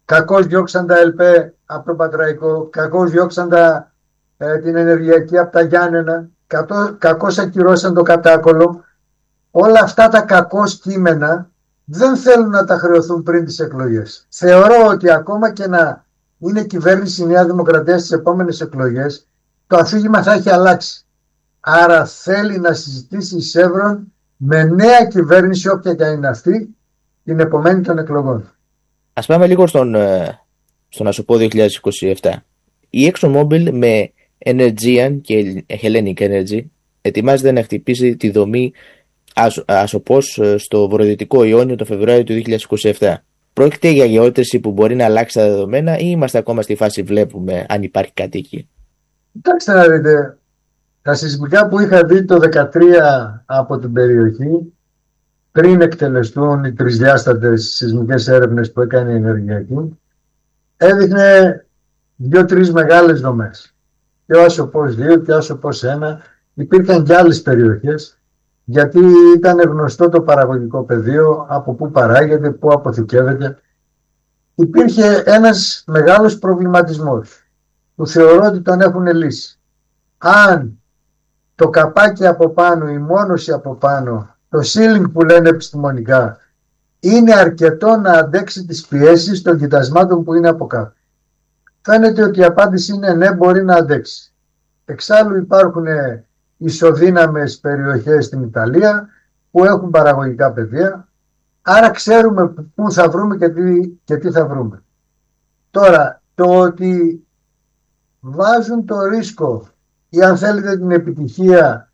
Κακώς διώξαν τα ΕΛΠΕ από το Πατραϊκό, κακώς διώξαν την ενεργειακή από τα Γιάννενα, κακώς ακυρώσαν το Κατάκολο. Όλα αυτά τα κακώς κείμενα δεν θέλουν να τα χρεωθούν πριν τις εκλογές. Θεωρώ ότι ακόμα και να είναι κυβέρνηση η Νέα Δημοκρατία στις επόμενες εκλογές, το αφήγημα θα έχει αλλάξει. Άρα θέλει να συζητήσει η Σεύρον με νέα κυβέρνηση, όποια και είναι αυτή, την επομένη των εκλογών. Ας πάμε λίγο στο να σου πω 2027. Η ExxonMobil με Energean και Hellenic Energy ετοιμάζεται να χτυπήσει τη δομή ασοπός στο βορειοδυτικό Ιόνιο το Φεβρουάριο του 2027. Πρόκειται για γεώτρηση που μπορεί να αλλάξει τα δεδομένα ή είμαστε ακόμα στη φάση βλέπουμε αν υπάρχει κάτι εκεί? Κοιτάξτε να δείτε, τα σεισμικά που είχα δει το 2013 από την περιοχή, πριν εκτελεστούν οι τρισδιάστατες σεισμικές έρευνες που έκανε η ενεργειακή, έδειχνε 2-3 μεγάλες δομές. Και ο Άσοπος 2 και ο Άσοπος 1. Υπήρχαν και άλλες περιοχές, γιατί ήταν γνωστό το παραγωγικό πεδίο, από πού παράγεται, πού αποθηκεύεται. Υπήρχε ένας μεγάλος προβληματισμός, που θεωρώ ότι τον έχουν λύσει. Αν το καπάκι από πάνω, η μόνωση από πάνω, το ceiling που λένε επιστημονικά, είναι αρκετό να αντέξει τις πιέσεις των κοιτασμάτων που είναι από κάτω. Φαίνεται ότι η απάντηση είναι ναι, μπορεί να αντέξει. Εξάλλου υπάρχουν ισοδύναμες περιοχές στην Ιταλία που έχουν παραγωγικά πεδία, άρα ξέρουμε πού θα βρούμε και τι θα βρούμε. Τώρα, το ότι βάζουν το ρίσκο ή αν θέλετε την επιτυχία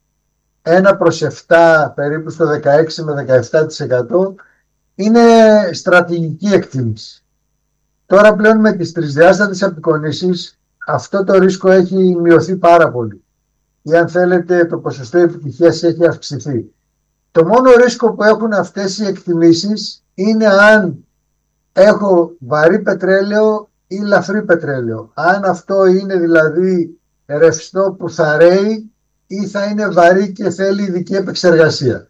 1/7 περίπου στο 16 με 17% είναι στρατηγική εκτίμηση. Τώρα πλέον με τις τρισδιάστατες απεικονίσεις αυτό το ρίσκο έχει μειωθεί πάρα πολύ. Ή αν θέλετε το ποσοστό επιτυχίας έχει αυξηθεί. Το μόνο ρίσκο που έχουν αυτές οι εκτιμήσεις είναι αν έχω βαρύ πετρέλαιο ή λαφρύ πετρέλαιο. Αν αυτό είναι δηλαδή ρευστό που θα ρέει ή θα είναι βαρύ και θέλει ειδική επεξεργασία.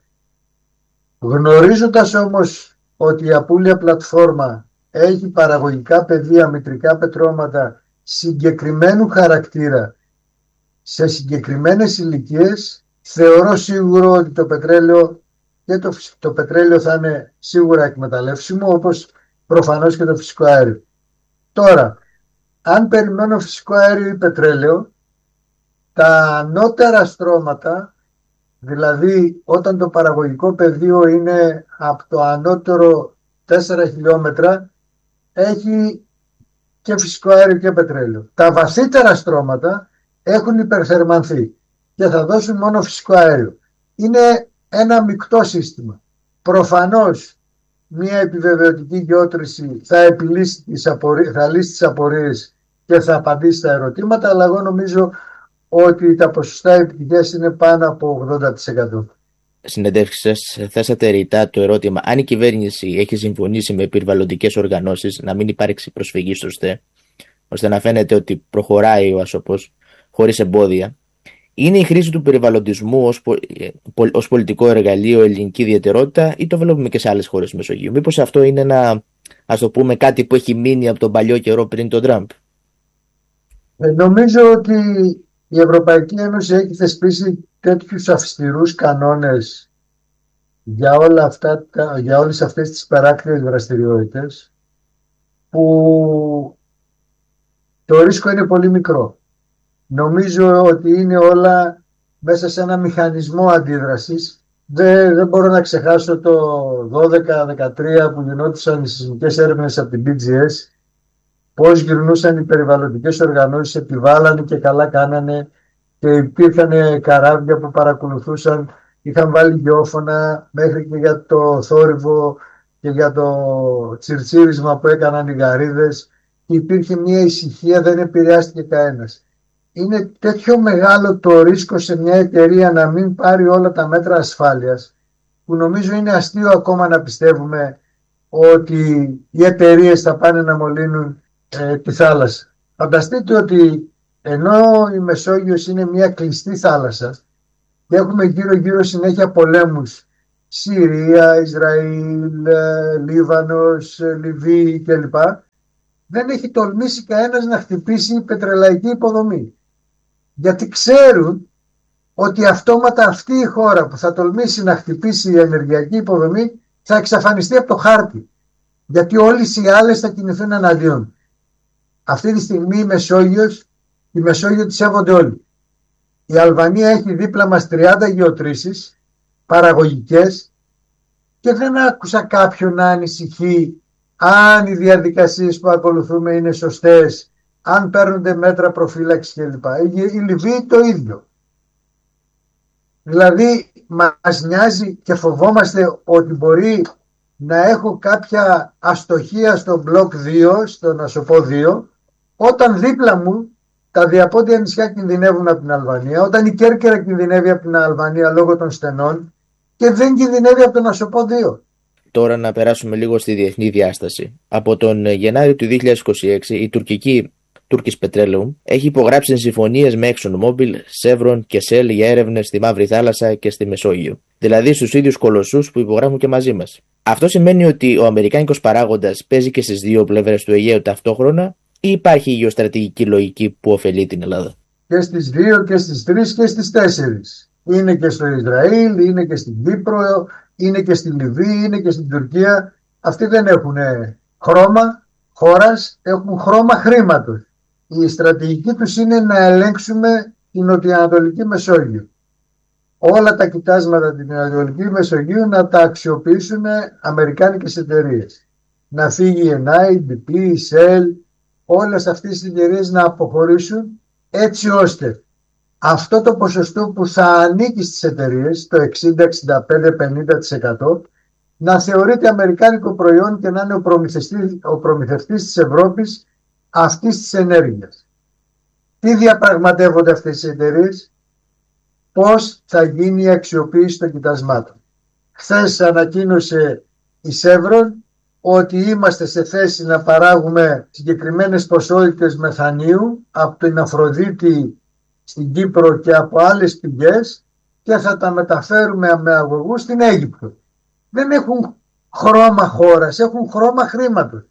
Γνωρίζοντας όμως ότι η Απούλια πλατφόρμα έχει παραγωγικά πεδία, μητρικά πετρώματα συγκεκριμένου χαρακτήρα σε συγκεκριμένες ηλικίες, θεωρώ σίγουρο ότι το πετρέλαιο και το πετρέλαιο θα είναι σίγουρα εκμεταλλεύσιμο, όπως προφανώς και το φυσικό αέριο. Τώρα, αν περιμένω φυσικό αέριο ή πετρέλαιο, τα ανώτερα στρώματα, δηλαδή όταν το παραγωγικό πεδίο είναι από το ανώτερο 4 χιλιόμετρα, έχει και φυσικό αέριο και πετρέλαιο. Τα βαθύτερα στρώματα έχουν υπερθερμανθεί και θα δώσουν μόνο φυσικό αέριο. Είναι ένα μεικτό σύστημα. Προφανώς μια επιβεβαιωτική γεώτρηση θα λύσει τις απορίες και θα απαντήσει στα ερωτήματα, αλλά εγώ νομίζω ότι τα ποσοστά επιτυχίας είναι πάνω από 80%. Συνεντεύξεις σας θέσατε ρητά το ερώτημα αν η κυβέρνηση έχει συμφωνήσει με περιβαλλοντικές οργανώσεις να μην υπάρξει προσφυγή στο ΣΤΕ, ώστε να φαίνεται ότι προχωράει ο ΑΣΟΠΟΣ χωρίς εμπόδια. Είναι η χρήση του περιβαλλοντισμού ως πολιτικό εργαλείο ελληνική ιδιαιτερότητα ή το βλέπουμε και σε άλλες χώρες Μεσογείου? Μήπως αυτό είναι ένα, ας το πούμε, κάτι που έχει μείνει από τον παλιό καιρό πριν τον Τραμπ? Νομίζω ότι η Ευρωπαϊκή Ένωση έχει θεσπίσει τέτοιους αυστηρούς κανόνες για όλες αυτές τις παράκτιες δραστηριότητες που το ρίσκο είναι πολύ μικρό. Νομίζω ότι είναι όλα μέσα σε ένα μηχανισμό αντίδρασης. Δεν μπορώ να ξεχάσω το 12-13 που γινόντουσαν οι σεισμικές έρευνες από την BGS, πώς γυρνούσαν οι περιβαλλοντικές οργανώσεις, επιβάλλανε και καλά κάνανε και υπήρχαν καράβια που παρακολουθούσαν, είχαν βάλει γεώφωνα μέχρι και για το θόρυβο και για το τσιρτσίρισμα που έκαναν οι γαρίδες και υπήρχε μια ησυχία, δεν επηρεάστηκε κανένας. Είναι τέτοιο μεγάλο το ρίσκο σε μια εταιρεία να μην πάρει όλα τα μέτρα ασφάλειας, που νομίζω είναι αστείο ακόμα να πιστεύουμε ότι οι εταιρείες θα πάνε να μολύνουν τη θάλασσα. Φανταστείτε ότι ενώ η Μεσόγειος είναι μια κλειστή θάλασσα και έχουμε γύρω-γύρω συνέχεια πολέμους, Συρία, Ισραήλ, Λίβανος, Λιβύη κλπ. δεν έχει τολμήσει κανένας να χτυπήσει πετρελαϊκή υποδομή. Γιατί ξέρουν ότι αυτόματα αυτή η χώρα που θα τολμήσει να χτυπήσει η ενεργειακή υποδομή θα εξαφανιστεί από το χάρτη. Γιατί όλες οι άλλες θα κινηθούν εναντίον. Αυτή τη στιγμή η Μεσόγειο τη σέβονται όλοι. Η Αλβανία έχει δίπλα μας 30 γεωτρήσεις παραγωγικές και δεν άκουσα κάποιον να ανησυχεί αν οι διαδικασίες που ακολουθούμε είναι σωστές, αν παίρνονται μέτρα προφύλαξης κλπ. Η Λιβύη το ίδιο. Δηλαδή μας νοιάζει και φοβόμαστε ότι μπορεί να έχω κάποια αστοχία στο μπλοκ 2, στον Ασοπό 2, όταν δίπλα μου τα διαπόντια νησιά κινδυνεύουν από την Αλβανία, όταν η Κέρκυρα κινδυνεύει από την Αλβανία λόγω των στενών και δεν κινδυνεύει από τον Ασοπό 2. Τώρα να περάσουμε λίγο στη διεθνή διάσταση. Από τον Γενάριο του 2026 η τουρκική Turkish Petroleum έχει υπογράψει συμφωνίες με ExxonMobil, Chevron και Shell για έρευνες στη Μαύρη Θάλασσα και στη Μεσόγειο. Δηλαδή στους ίδιους κολοσσούς που υπογράφουν και μαζί μας. Αυτό σημαίνει ότι ο αμερικάνικος παράγοντας παίζει και στις δύο πλευρές του Αιγαίου ταυτόχρονα ή υπάρχει γεωστρατηγική λογική που ωφελεί την Ελλάδα? Και στις δύο και στις τρεις και στις τέσσερις. Είναι και στο Ισραήλ, είναι και στην Κύπρο, είναι και στη Λιβύη, είναι και στην Τουρκία. Αυτοί δεν έχουν χρώμα χώρας, έχουν χρώμα χρήματος. Η στρατηγική τους είναι να ελέγξουμε την Νοτιοανατολική Μεσόγειο. Όλα τα κοιτάσματα την Ανατολική Μεσογείου να τα αξιοποιήσουν αμερικάνικες εταιρείες. Να φύγει η Enai, η BP, η Shell, όλες αυτές τις εταιρείες να αποχωρήσουν έτσι ώστε αυτό το ποσοστό που θα ανήκει στις εταιρείες, το 60, 65, 50% να θεωρείται αμερικάνικο προϊόν και να είναι ο προμηθευτής της Ευρώπης αυτής της ενέργειας. Τι διαπραγματεύονται αυτές οι εταιρείες? Πώς θα γίνει η αξιοποίηση των κοιτασμάτων. Χθες ανακοίνωσε η Chevron ότι είμαστε σε θέση να παράγουμε συγκεκριμένες ποσότητες μεθανίου από την Αφροδίτη στην Κύπρο και από άλλες πηγές και θα τα μεταφέρουμε με αγωγούς στην Αίγυπτο. Δεν έχουν χρώμα χώρας, έχουν χρώμα χρήματος.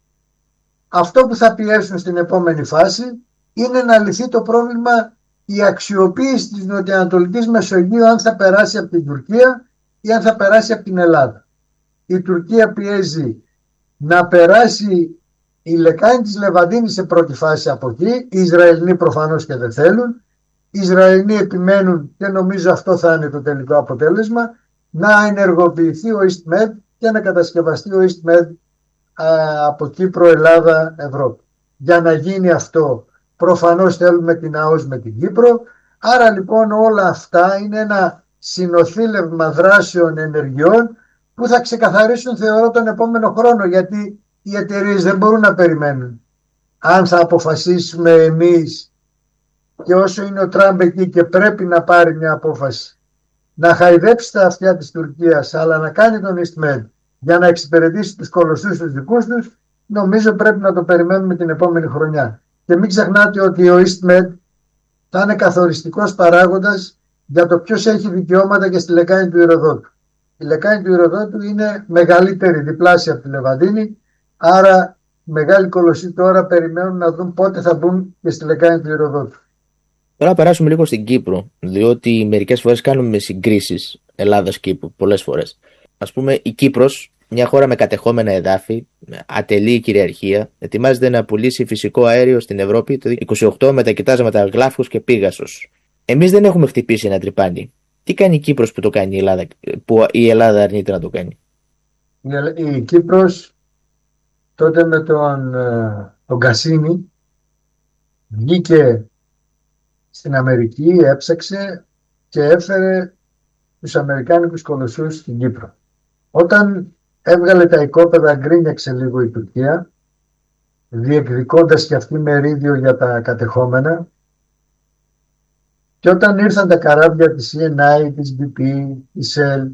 Αυτό που θα πιέσουν στην επόμενη φάση είναι να λυθεί το πρόβλημα η αξιοποίηση της Νοτιοανατολικής Μεσογείου, αν θα περάσει από την Τουρκία ή αν θα περάσει από την Ελλάδα. Η Τουρκία πιέζει να περάσει η λεκάνη της Λεβαντίνης σε πρώτη φάση από εκεί. Οι Ισραηλοί προφανώς και δεν θέλουν. Οι Ισραηλοί επιμένουν και νομίζω αυτό θα είναι το τελικό αποτέλεσμα, να ενεργοποιηθεί ο EastMed και να κατασκευαστεί ο EastMed από Κύπρο, Ελλάδα, Ευρώπη. Για να γίνει αυτό προφανώς θέλουμε την ΑΟΣ με την Κύπρο. Άρα λοιπόν όλα αυτά είναι ένα συνοθήλευμα δράσεων ενεργειών που θα ξεκαθαρίσουν θεωρώ τον επόμενο χρόνο, γιατί οι εταιρείες δεν μπορούν να περιμένουν. Αν θα αποφασίσουμε εμείς, και όσο είναι ο Τραμπ εκεί και πρέπει να πάρει μια απόφαση, να χαϊδέψει τα αυτιά της Τουρκίας αλλά να κάνει τον EastMed για να εξυπηρετήσει τους κολοσσούς τους δικούς τους, νομίζω πρέπει να το περιμένουμε την επόμενη χρονιά. Και μην ξεχνάτε ότι ο EastMed θα είναι καθοριστικός παράγοντας για το ποιος έχει δικαιώματα και στη λεκάνη του Ηρωδότου. Η λεκάνη του Ηρωδότου είναι μεγαλύτερη, διπλάσια από τη Λεβαντίνη, άρα μεγάλοι κολοσσοί τώρα περιμένουν να δουν πότε θα μπουν και στη λεκάνη του Ηρωδότου. Τώρα περάσουμε λίγο στην Κύπρο, διότι μερικές φορές κάνουμε συγκρίσεις Ελλάδας-Κύπρου, πολλές φορές. Ας πούμε, η Κύπρος, μια χώρα με κατεχόμενα εδάφη, με ατελή κυριαρχία, ετοιμάζεται να πουλήσει φυσικό αέριο στην Ευρώπη το 2028 με τα κοιτάσματα Γλάφκος και Πίγασος. Εμείς δεν έχουμε χτυπήσει ένα τρυπάνι. Τι κάνει η Κύπρος που το κάνει η Ελλάδα, που η Ελλάδα αρνείται να το κάνει? Η Κύπρος τότε με τον Κασίνη βγήκε στην Αμερική, έψαξε και έφερε τους αμερικάνικους κολοσσούς στην Κύπρο. Όταν έβγαλε τα οικόπεδα, γκρίνιαξε λίγο η Τουρκία, διεκδικώντας και αυτή μερίδιο για τα κατεχόμενα, και όταν ήρθαν τα καράβια της Enai, της BP, της Shell,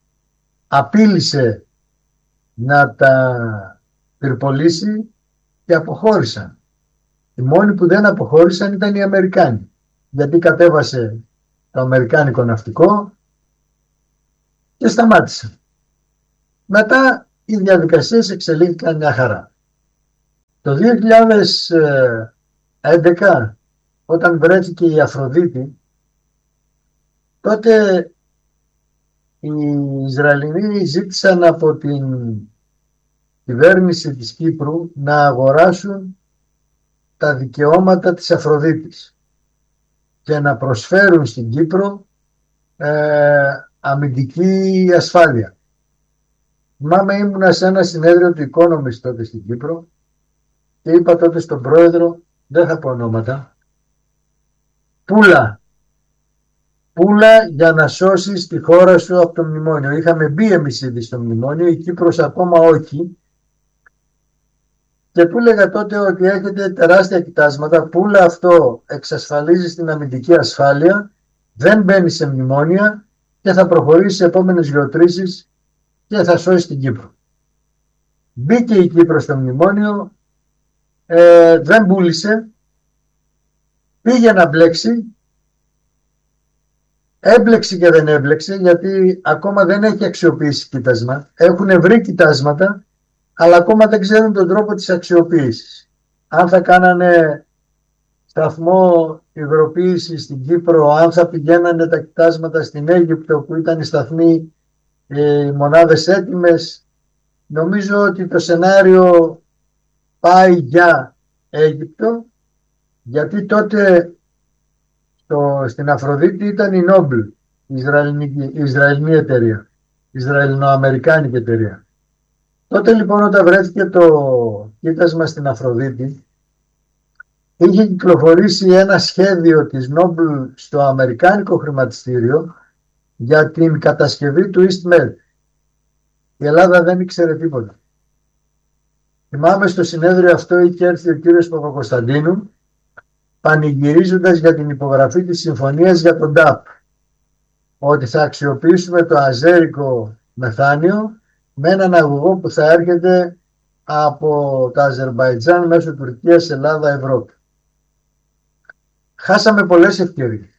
απείλησε να τα πυρπολίσει και αποχώρησαν. Οι μόνοι που δεν αποχώρησαν ήταν οι Αμερικάνοι, γιατί κατέβασε το αμερικάνικο ναυτικό και σταμάτησαν. Μετά οι διαδικασίες εξελίχθηκαν μια χαρά. Το 2011, όταν βρέθηκε η Αφροδίτη, τότε οι Ισραηλινοί ζήτησαν από την κυβέρνηση της Κύπρου να αγοράσουν τα δικαιώματα της Αφροδίτης και να προσφέρουν στην Κύπρο αμυντική ασφάλεια. Θυμάμαι, ήμουνα σε ένα συνέδριο του Economist τότε στην Κύπρο και είπα τότε στον πρόεδρο, δεν θα πω ονόματα, πούλα για να σώσεις τη χώρα σου από το μνημόνιο. Είχαμε μπει εμείς ήδη στο μνημόνιο, η Κύπρος ακόμα όχι, και του έλεγα τότε ότι έχετε τεράστια κοιτάσματα, πούλα αυτό εξασφαλίζει την αμυντική ασφάλεια, δεν μπαίνει σε μνημόνια και θα προχωρήσει σε επόμενες γεωτρήσεις και θα σώσει την Κύπρο. Μπήκε η Κύπρος στο μνημόνιο, δεν πούλησε, πήγε να μπλέξει, έμπλεξε και δεν έμπλεξε, γιατί ακόμα δεν έχει αξιοποιήσει κοιτάσμα. Έχουν βρει κοιτάσματα, αλλά ακόμα δεν ξέρουν τον τρόπο της αξιοποίησης. Αν θα κάνανε σταθμό υγροποίηση στην Κύπρο, αν θα πηγαίνανε τα κοιτάσματα στην Αίγυπτο που ήταν οι σταθμοί, οι μονάδες έτοιμες, νομίζω ότι το σενάριο πάει για Αίγυπτο, γιατί τότε στην Αφροδίτη ήταν η Νόμπλ, η Ισραηλινή εταιρεία, η Ισραηλινοαμερικάνικη εταιρεία. Τότε λοιπόν, όταν βρέθηκε το κοίτασμα στην Αφροδίτη, είχε κυκλοφορήσει ένα σχέδιο της Νόμπλ στο αμερικάνικο χρηματιστήριο για την κατασκευή του EastMed. Η Ελλάδα δεν ήξερε τίποτα. Θυμάμαι, στο συνέδριο αυτό είχε έρθει ο κύριος Παπακοσταντίνου πανηγυρίζοντας για την υπογραφή της συμφωνίας για τον ΤΑΠ, ότι θα αξιοποιήσουμε το αζέρικο μεθάνιο με έναν αγωγό που θα έρχεται από το Αζερμπαϊτζάν μέσω Τουρκίας, Ελλάδα, Ευρώπη. Χάσαμε πολλές ευκαιρίες.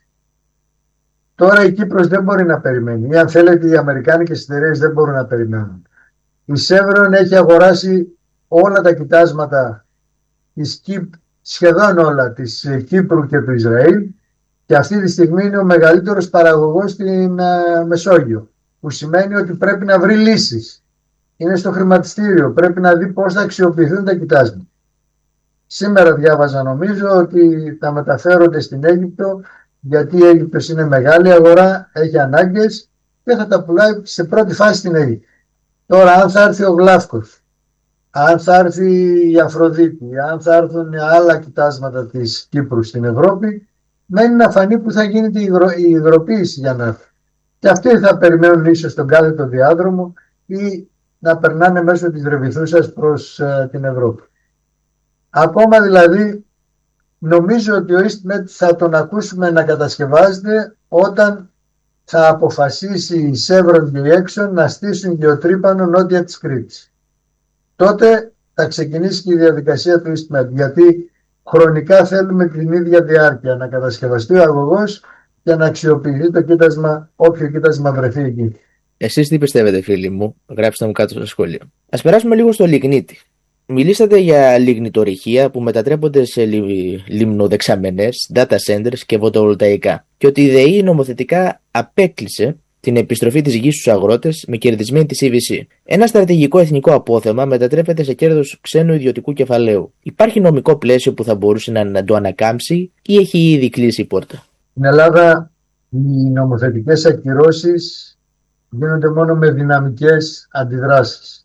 Τώρα η Κύπρος δεν μπορεί να περιμένει, ή αν θέλετε οι αμερικάνικες εταιρείες δεν μπορούν να περιμένουν. Η Chevron έχει αγοράσει όλα τα κοιτάσματα της σχεδόν όλα της Κύπρου και του Ισραήλ, και αυτή τη στιγμή είναι ο μεγαλύτερος παραγωγός στην Μεσόγειο, που σημαίνει ότι πρέπει να βρει λύσεις. Είναι στο χρηματιστήριο, πρέπει να δει πώς θα αξιοποιηθούν τα κοιτάσματα. Σήμερα διάβαζα, νομίζω, ότι θα μεταφέρονται στην Αίγυπτο, γιατί η Αίγυπτος είναι μεγάλη αγορά, έχει ανάγκες και θα τα πουλάει σε πρώτη φάση στην Αίγυπτο. Τώρα, αν θα έρθει ο Γλάφκος, αν θα έρθει η Αφροδίτη, αν θα έρθουν άλλα κοιτάσματα της Κύπρου στην Ευρώπη, μένει να φανεί που θα γίνεται η υγροποίηση για να έρθει. Και αυτοί θα περιμένουν ίσως τον κάθετο διάδρομο ή να περνάνε μέσω της Ρεβιθούσας προς την Ευρώπη. Ακόμα δηλαδή, νομίζω ότι ο EastMed θα τον ακούσουμε να κατασκευάζεται όταν θα αποφασίσει η Chevron και η Exxon να στήσουν γεωτρύπανο νότια της Κρήτης. Τότε θα ξεκινήσει και η διαδικασία του EastMed, γιατί χρονικά θέλουμε την ίδια διάρκεια να κατασκευαστεί ο αγωγός και να αξιοποιηθεί το κοίτασμα, όποιο κοίτασμα βρεθεί εκεί. Εσείς τι πιστεύετε, φίλοι μου, γράψτε μου κάτω στο σχόλιο. Ας περάσουμε λίγο στο λιγνίτη. Μιλήσατε για λιγνητορυχεία που μετατρέπονται σε λιμνοδεξαμενές, data centers και φωτοβολταϊκά, και ότι η ΔΕΗ νομοθετικά απέκλεισε την επιστροφή της γης στους αγρότες με κερδισμένη τη CVC. Ένα στρατηγικό εθνικό απόθεμα μετατρέπεται σε κέρδος ξένου ιδιωτικού κεφαλαίου. Υπάρχει νομικό πλαίσιο που θα μπορούσε να το ανακάμψει ή έχει ήδη κλείσει η πόρτα? Στην Ελλάδα οι νομοθετικές ακυρώσεις γίνονται μόνο με δυναμικές αντιδράσεις.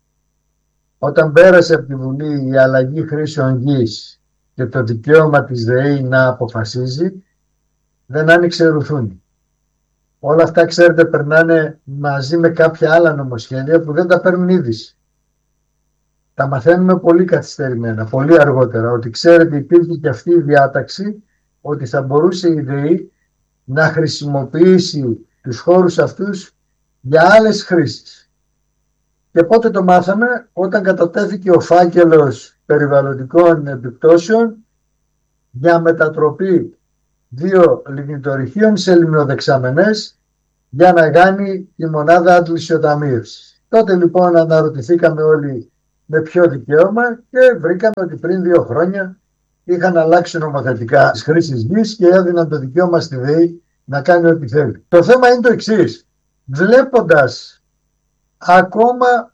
Όταν πέρασε από τη Βουλή η αλλαγή χρήσεων γης και το δικαίωμα της ΔΕΗ να αποφασίζει, δεν άνοιξε ρουθούνη. Όλα αυτά, ξέρετε, περνάνε μαζί με κάποια άλλα νομοσχέδια που δεν τα παίρνουν είδηση. Τα μαθαίνουμε πολύ καθυστερημένα, πολύ αργότερα, ότι ξέρετε υπήρχε και αυτή η διάταξη ότι θα μπορούσε η ΔΕΗ να χρησιμοποιήσει τους χώρους αυτούς για άλλες χρήσεις. Και πότε το μάθαμε? Όταν κατατέθηκε ο φάκελος περιβαλλοντικών επιπτώσεων για μετατροπή 2 λιγνητορυχείων σε λιμνοδεξαμενές για να κάνει η μονάδα αντλησιοταμείευσης. Τότε λοιπόν αναρωτηθήκαμε όλοι με ποιο δικαίωμα, και βρήκαμε ότι πριν 2 χρόνια είχαν αλλάξει νομοθετικά τη χρήση γης και έδιναν το δικαίωμα στη ΔΕΗ να κάνει ό,τι θέλει. Το θέμα είναι το εξής. Βλέποντας ακόμα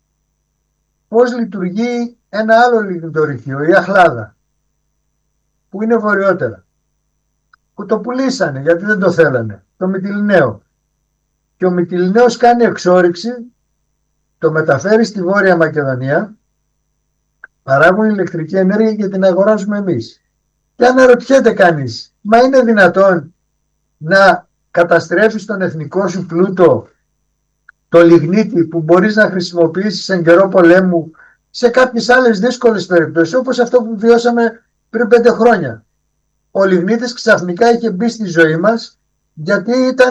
πώς λειτουργεί ένα άλλο λιγνητορυχείο, η Αχλάδα, που είναι βορειότερα, που το πουλήσανε γιατί δεν το θέλανε, το Μυτιληναίο. Και ο Μυτιληναίος κάνει εξόρυξη, το μεταφέρει στη Βόρεια Μακεδονία, παράγουν ηλεκτρική ενέργεια και την αγοράζουμε εμείς. Και αναρωτιέται κανείς, μα είναι δυνατόν να καταστρέφεις τον εθνικό σου πλούτο, το λιγνίτη που μπορείς να χρησιμοποιήσεις εν καιρό πολέμου σε κάποιες άλλες δύσκολες περιπτώσεις, όπως αυτό που βιώσαμε πριν 5 χρόνια. Ο λιγνίτης ξαφνικά είχε μπει στη ζωή μας γιατί ήταν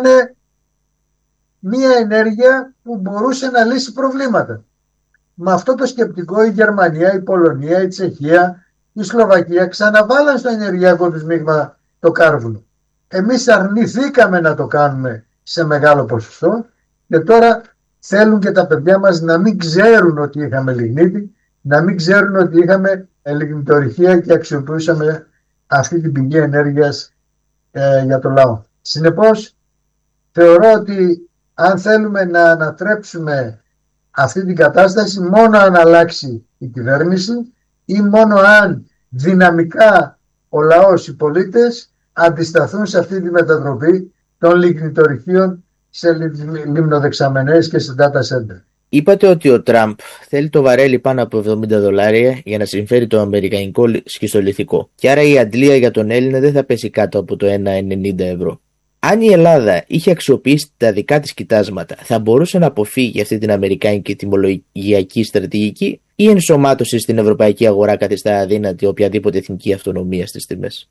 μία ενέργεια που μπορούσε να λύσει προβλήματα. Με αυτό το σκεπτικό η Γερμανία, η Πολωνία, η Τσεχία, η Σλοβακία ξαναβάλαν στο ενεργειακό τους μείγμα το κάρβουνο. Εμείς αρνηθήκαμε να το κάνουμε σε μεγάλο ποσοστό και τώρα θέλουν και τα παιδιά μας να μην ξέρουν ότι είχαμε λιγνίτη, να μην ξέρουν ότι είχαμε λιγνητορυχεία και αξιοποιούσαμε αυτή την πηγή ενέργειας για το λαό. Συνεπώς, θεωρώ ότι αν θέλουμε να ανατρέψουμε αυτή την κατάσταση, μόνο αν αλλάξει η κυβέρνηση ή μόνο αν δυναμικά ο λαός, οι πολίτες αντισταθούν σε αυτή τη μετατροπή των λιγνητορυχείων σε λιμνοδεξαμενές και σε data center. Είπατε ότι ο Τραμπ θέλει το βαρέλι πάνω από $70 για να συμφέρει το αμερικανικό σχιστολιθικό. Και άρα η αντλία για τον Έλληνα δεν θα πέσει κάτω από το 1,90€. Αν η Ελλάδα είχε αξιοποιήσει τα δικά της κοιτάσματα, θα μπορούσε να αποφύγει αυτή την αμερικάνικη τιμολογιακή στρατηγική, ή ενσωμάτωση στην ευρωπαϊκή αγορά καθιστά αδύνατη οποιαδήποτε εθνική αυτονομία στις τιμές?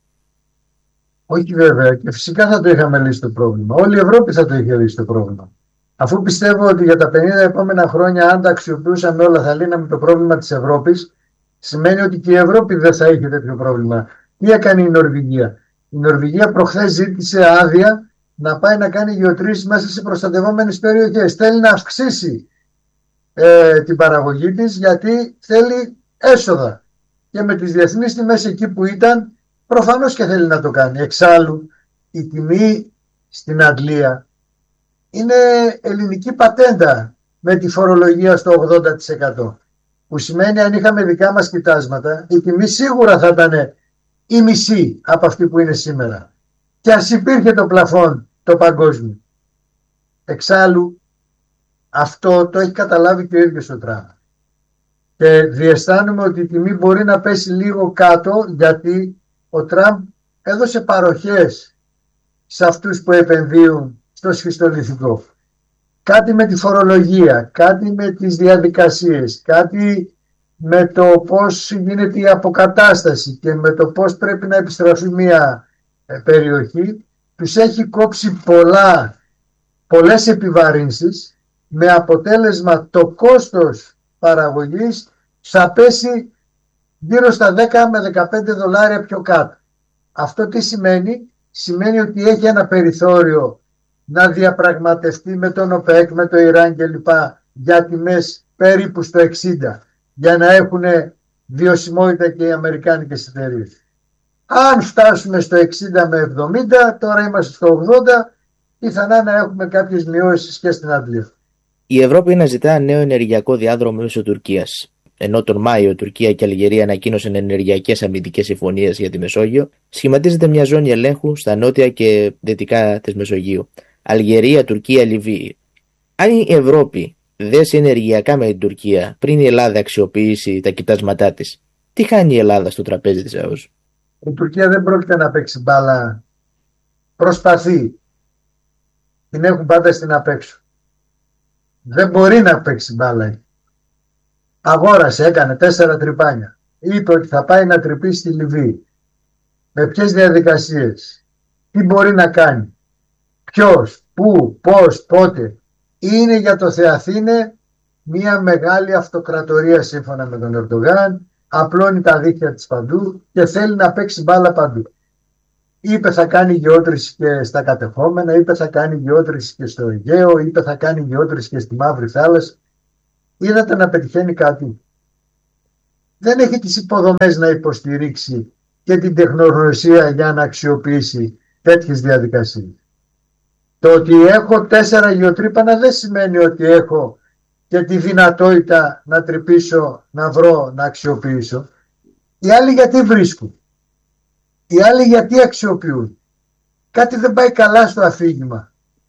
Όχι βέβαια, και φυσικά θα το είχαμε λύσει το πρόβλημα. Όλη η Ευρώπη θα το είχε λύσει το πρόβλημα. Αφού πιστεύω ότι για τα 50 επόμενα χρόνια, αν τα αξιοποιούσαμε όλα, θα λύναμε το πρόβλημα της Ευρώπης, σημαίνει ότι και η Ευρώπη δεν θα είχε τέτοιο πρόβλημα. Τι έκανε η Νορβηγία? Η Νορβηγία προχθές ζήτησε άδεια να πάει να κάνει γεωτρήσεις μέσα σε προστατευόμενες περιοχές. Θέλει να αυξήσει την παραγωγή της γιατί θέλει έσοδα. Και με τις διεθνείς τιμές εκεί που ήταν, προφανώς και θέλει να το κάνει. Εξάλλου, η τιμή στην αντλία είναι ελληνική πατέντα με τη φορολογία στο 80%. Που σημαίνει αν είχαμε δικά μας κοιτάσματα, η τιμή σίγουρα θα ήταν η μισή από αυτή που είναι σήμερα. Και ας υπήρχε το πλαφόν το παγκόσμιο. Εξάλλου, αυτό το έχει καταλάβει και ο ίδιος ο Τραμπ. Και διαισθάνομαι ότι η τιμή μπορεί να πέσει λίγο κάτω, γιατί ο Τραμπ έδωσε παροχές σε αυτούς που επενδύουν στο σχιστολιθικό. Κάτι με τη φορολογία, κάτι με τις διαδικασίες, κάτι με το πώς γίνεται η αποκατάσταση και με το πώς πρέπει να επιστραφεί μια περιοχή. Τους έχει κόψει πολλές επιβαρύνσεις, με αποτέλεσμα το κόστος παραγωγής θα πέσει γύρω στα 10 με $15 πιο κάτω. Αυτό τι σημαίνει? Σημαίνει ότι έχει ένα περιθώριο να διαπραγματευτεί με τον ΟΠΕΚ, με το Ιράν κλπ. Για τιμές περίπου στο 60, για να έχουν βιωσιμότητα και οι αμερικάνικες εταιρείες. Αν φτάσουμε στο 60 με 70, τώρα είμαστε στο 80, πιθανά να έχουμε κάποιες μειώσεις και στην αντλία. Η Ευρώπη αναζητά νέο ενεργειακό διάδρομο μέσω Τουρκίας. Ενώ τον Μάιο η Τουρκία και η Αλγερία ανακοίνωσαν ενεργειακές αμυντικές συμφωνίες για τη Μεσόγειο, σχηματίζεται μια ζώνη ελέγχου στα νότια και δυτικά της Μεσογείου. Αλγερία, Τουρκία, Λιβύη. Αν η Ευρώπη δέσει ενεργειακά με την Τουρκία πριν η Ελλάδα αξιοποιήσει τα κοιτάσματά της, τι χάνει η Ελλάδα στο τραπέζι της ΑΟΣ? Η Τουρκία δεν πρόκειται να παίξει μπάλα. Προσπαθεί. Την έχουν πάντα στην απέξω. Δεν μπορεί να παίξει μπάλα. Αγόρασε, έκανε 4 τρυπάνια. Είπε ότι θα πάει να τρυπήσει στη Λιβύη. Με ποιες διαδικασίες? Τι μπορεί να κάνει? Ποιος, πού, πώς, πότε? Είναι για το Θεαθήνε μια μεγάλη αυτοκρατορία σύμφωνα με τον Ερντογάν. Απλώνει τα δίχτυα της παντού και θέλει να παίξει μπάλα παντού. Είπε θα κάνει γεώτρηση και στα κατεχόμενα, είπε θα κάνει γεώτρηση και στο Αιγαίο, είπε θα κάνει γεώτρηση και στη Μαύρη Θάλασσα. Είδατε να πετυχαίνει κάτι? δεν έχει τις υποδομές να υποστηρίξει και την τεχνογνωσία για να αξιοποιήσει τέτοιες διαδικασίες. Το ότι έχω 4 γεωτρύπανα δεν σημαίνει ότι έχω και τη δυνατότητα να τρυπήσω, να βρω, να αξιοποιήσω. Οι άλλοι γιατί βρίσκουν, οι άλλοι γιατί αξιοποιούν. Κάτι δεν πάει καλά στο αφήγημα.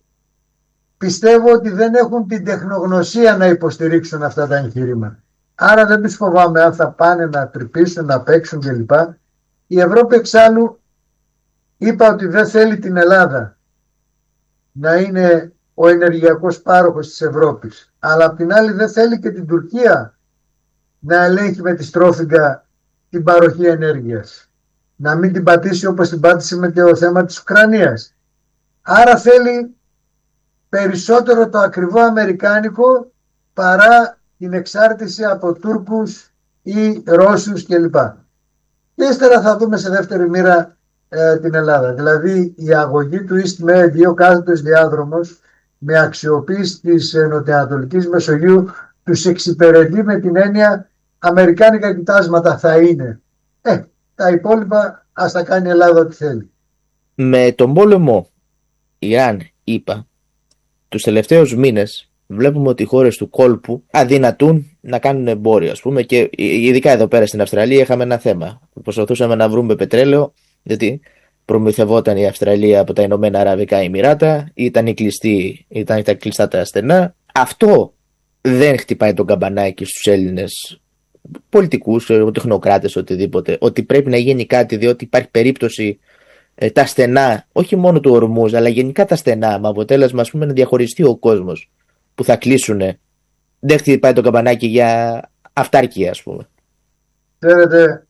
Πιστεύω ότι δεν έχουν την τεχνογνωσία να υποστηρίξουν αυτά τα εγχειρήματα. Άρα δεν τους φοβάμαι αν θα πάνε να τρυπήσουν, να παίξουν κλπ. Η Ευρώπη εξάλλου είπα ότι δεν θέλει την Ελλάδα να είναι ο ενεργειακός πάροχος της Ευρώπης. Αλλά απ' την άλλη δεν θέλει και την Τουρκία να ελέγχει με τη στρόφιγγα την παροχή ενέργειας. Να μην την πατήσει όπως την πάτησε με το θέμα της Ουκρανίας. Άρα θέλει περισσότερο το ακριβό αμερικάνικο παρά την εξάρτηση από Τούρκους ή Ρώσους κλπ. Και ύστερα θα δούμε σε δεύτερη μοίρα την Ελλάδα. Δηλαδή η αγωγή του East Med, 2 διάδρομος, με αξιοποίηση της νοτιοανατολικής Μεσογείου, τους εξυπηρετεί με την έννοια αμερικάνικα κοιτάσματα θα είναι. Τα υπόλοιπα ας τα κάνει η Ελλάδα ό,τι θέλει. Με τον πόλεμο Ιράν, είπα, τους τελευταίους μήνες βλέπουμε ότι οι χώρες του κόλπου αδυνατούν να κάνουν εμπόριο, ας πούμε, και ειδικά εδώ πέρα στην Αυστραλία είχαμε ένα θέμα. Προσπαθούσαμε να βρούμε πετρέλαιο, γιατί προμηθευόταν η Αυστραλία από τα Ηνωμένα Αραβικά Εμιράτα, ήταν τα κλειστά τα στενά. Αυτό δεν χτυπάει τον καμπανάκι στους Έλληνες πολιτικούς, τεχνοκράτες, οτιδήποτε, ότι πρέπει να γίνει κάτι, διότι υπάρχει περίπτωση τα στενά, όχι μόνο του ορμούς, αλλά γενικά τα στενά, με αποτέλεσμα, ας πούμε, να διαχωριστεί ο κόσμος που θα κλείσουν. Δεν χτυπάει το καμπανάκι για αυτάρκεια, ας πούμε. Ξέρετε,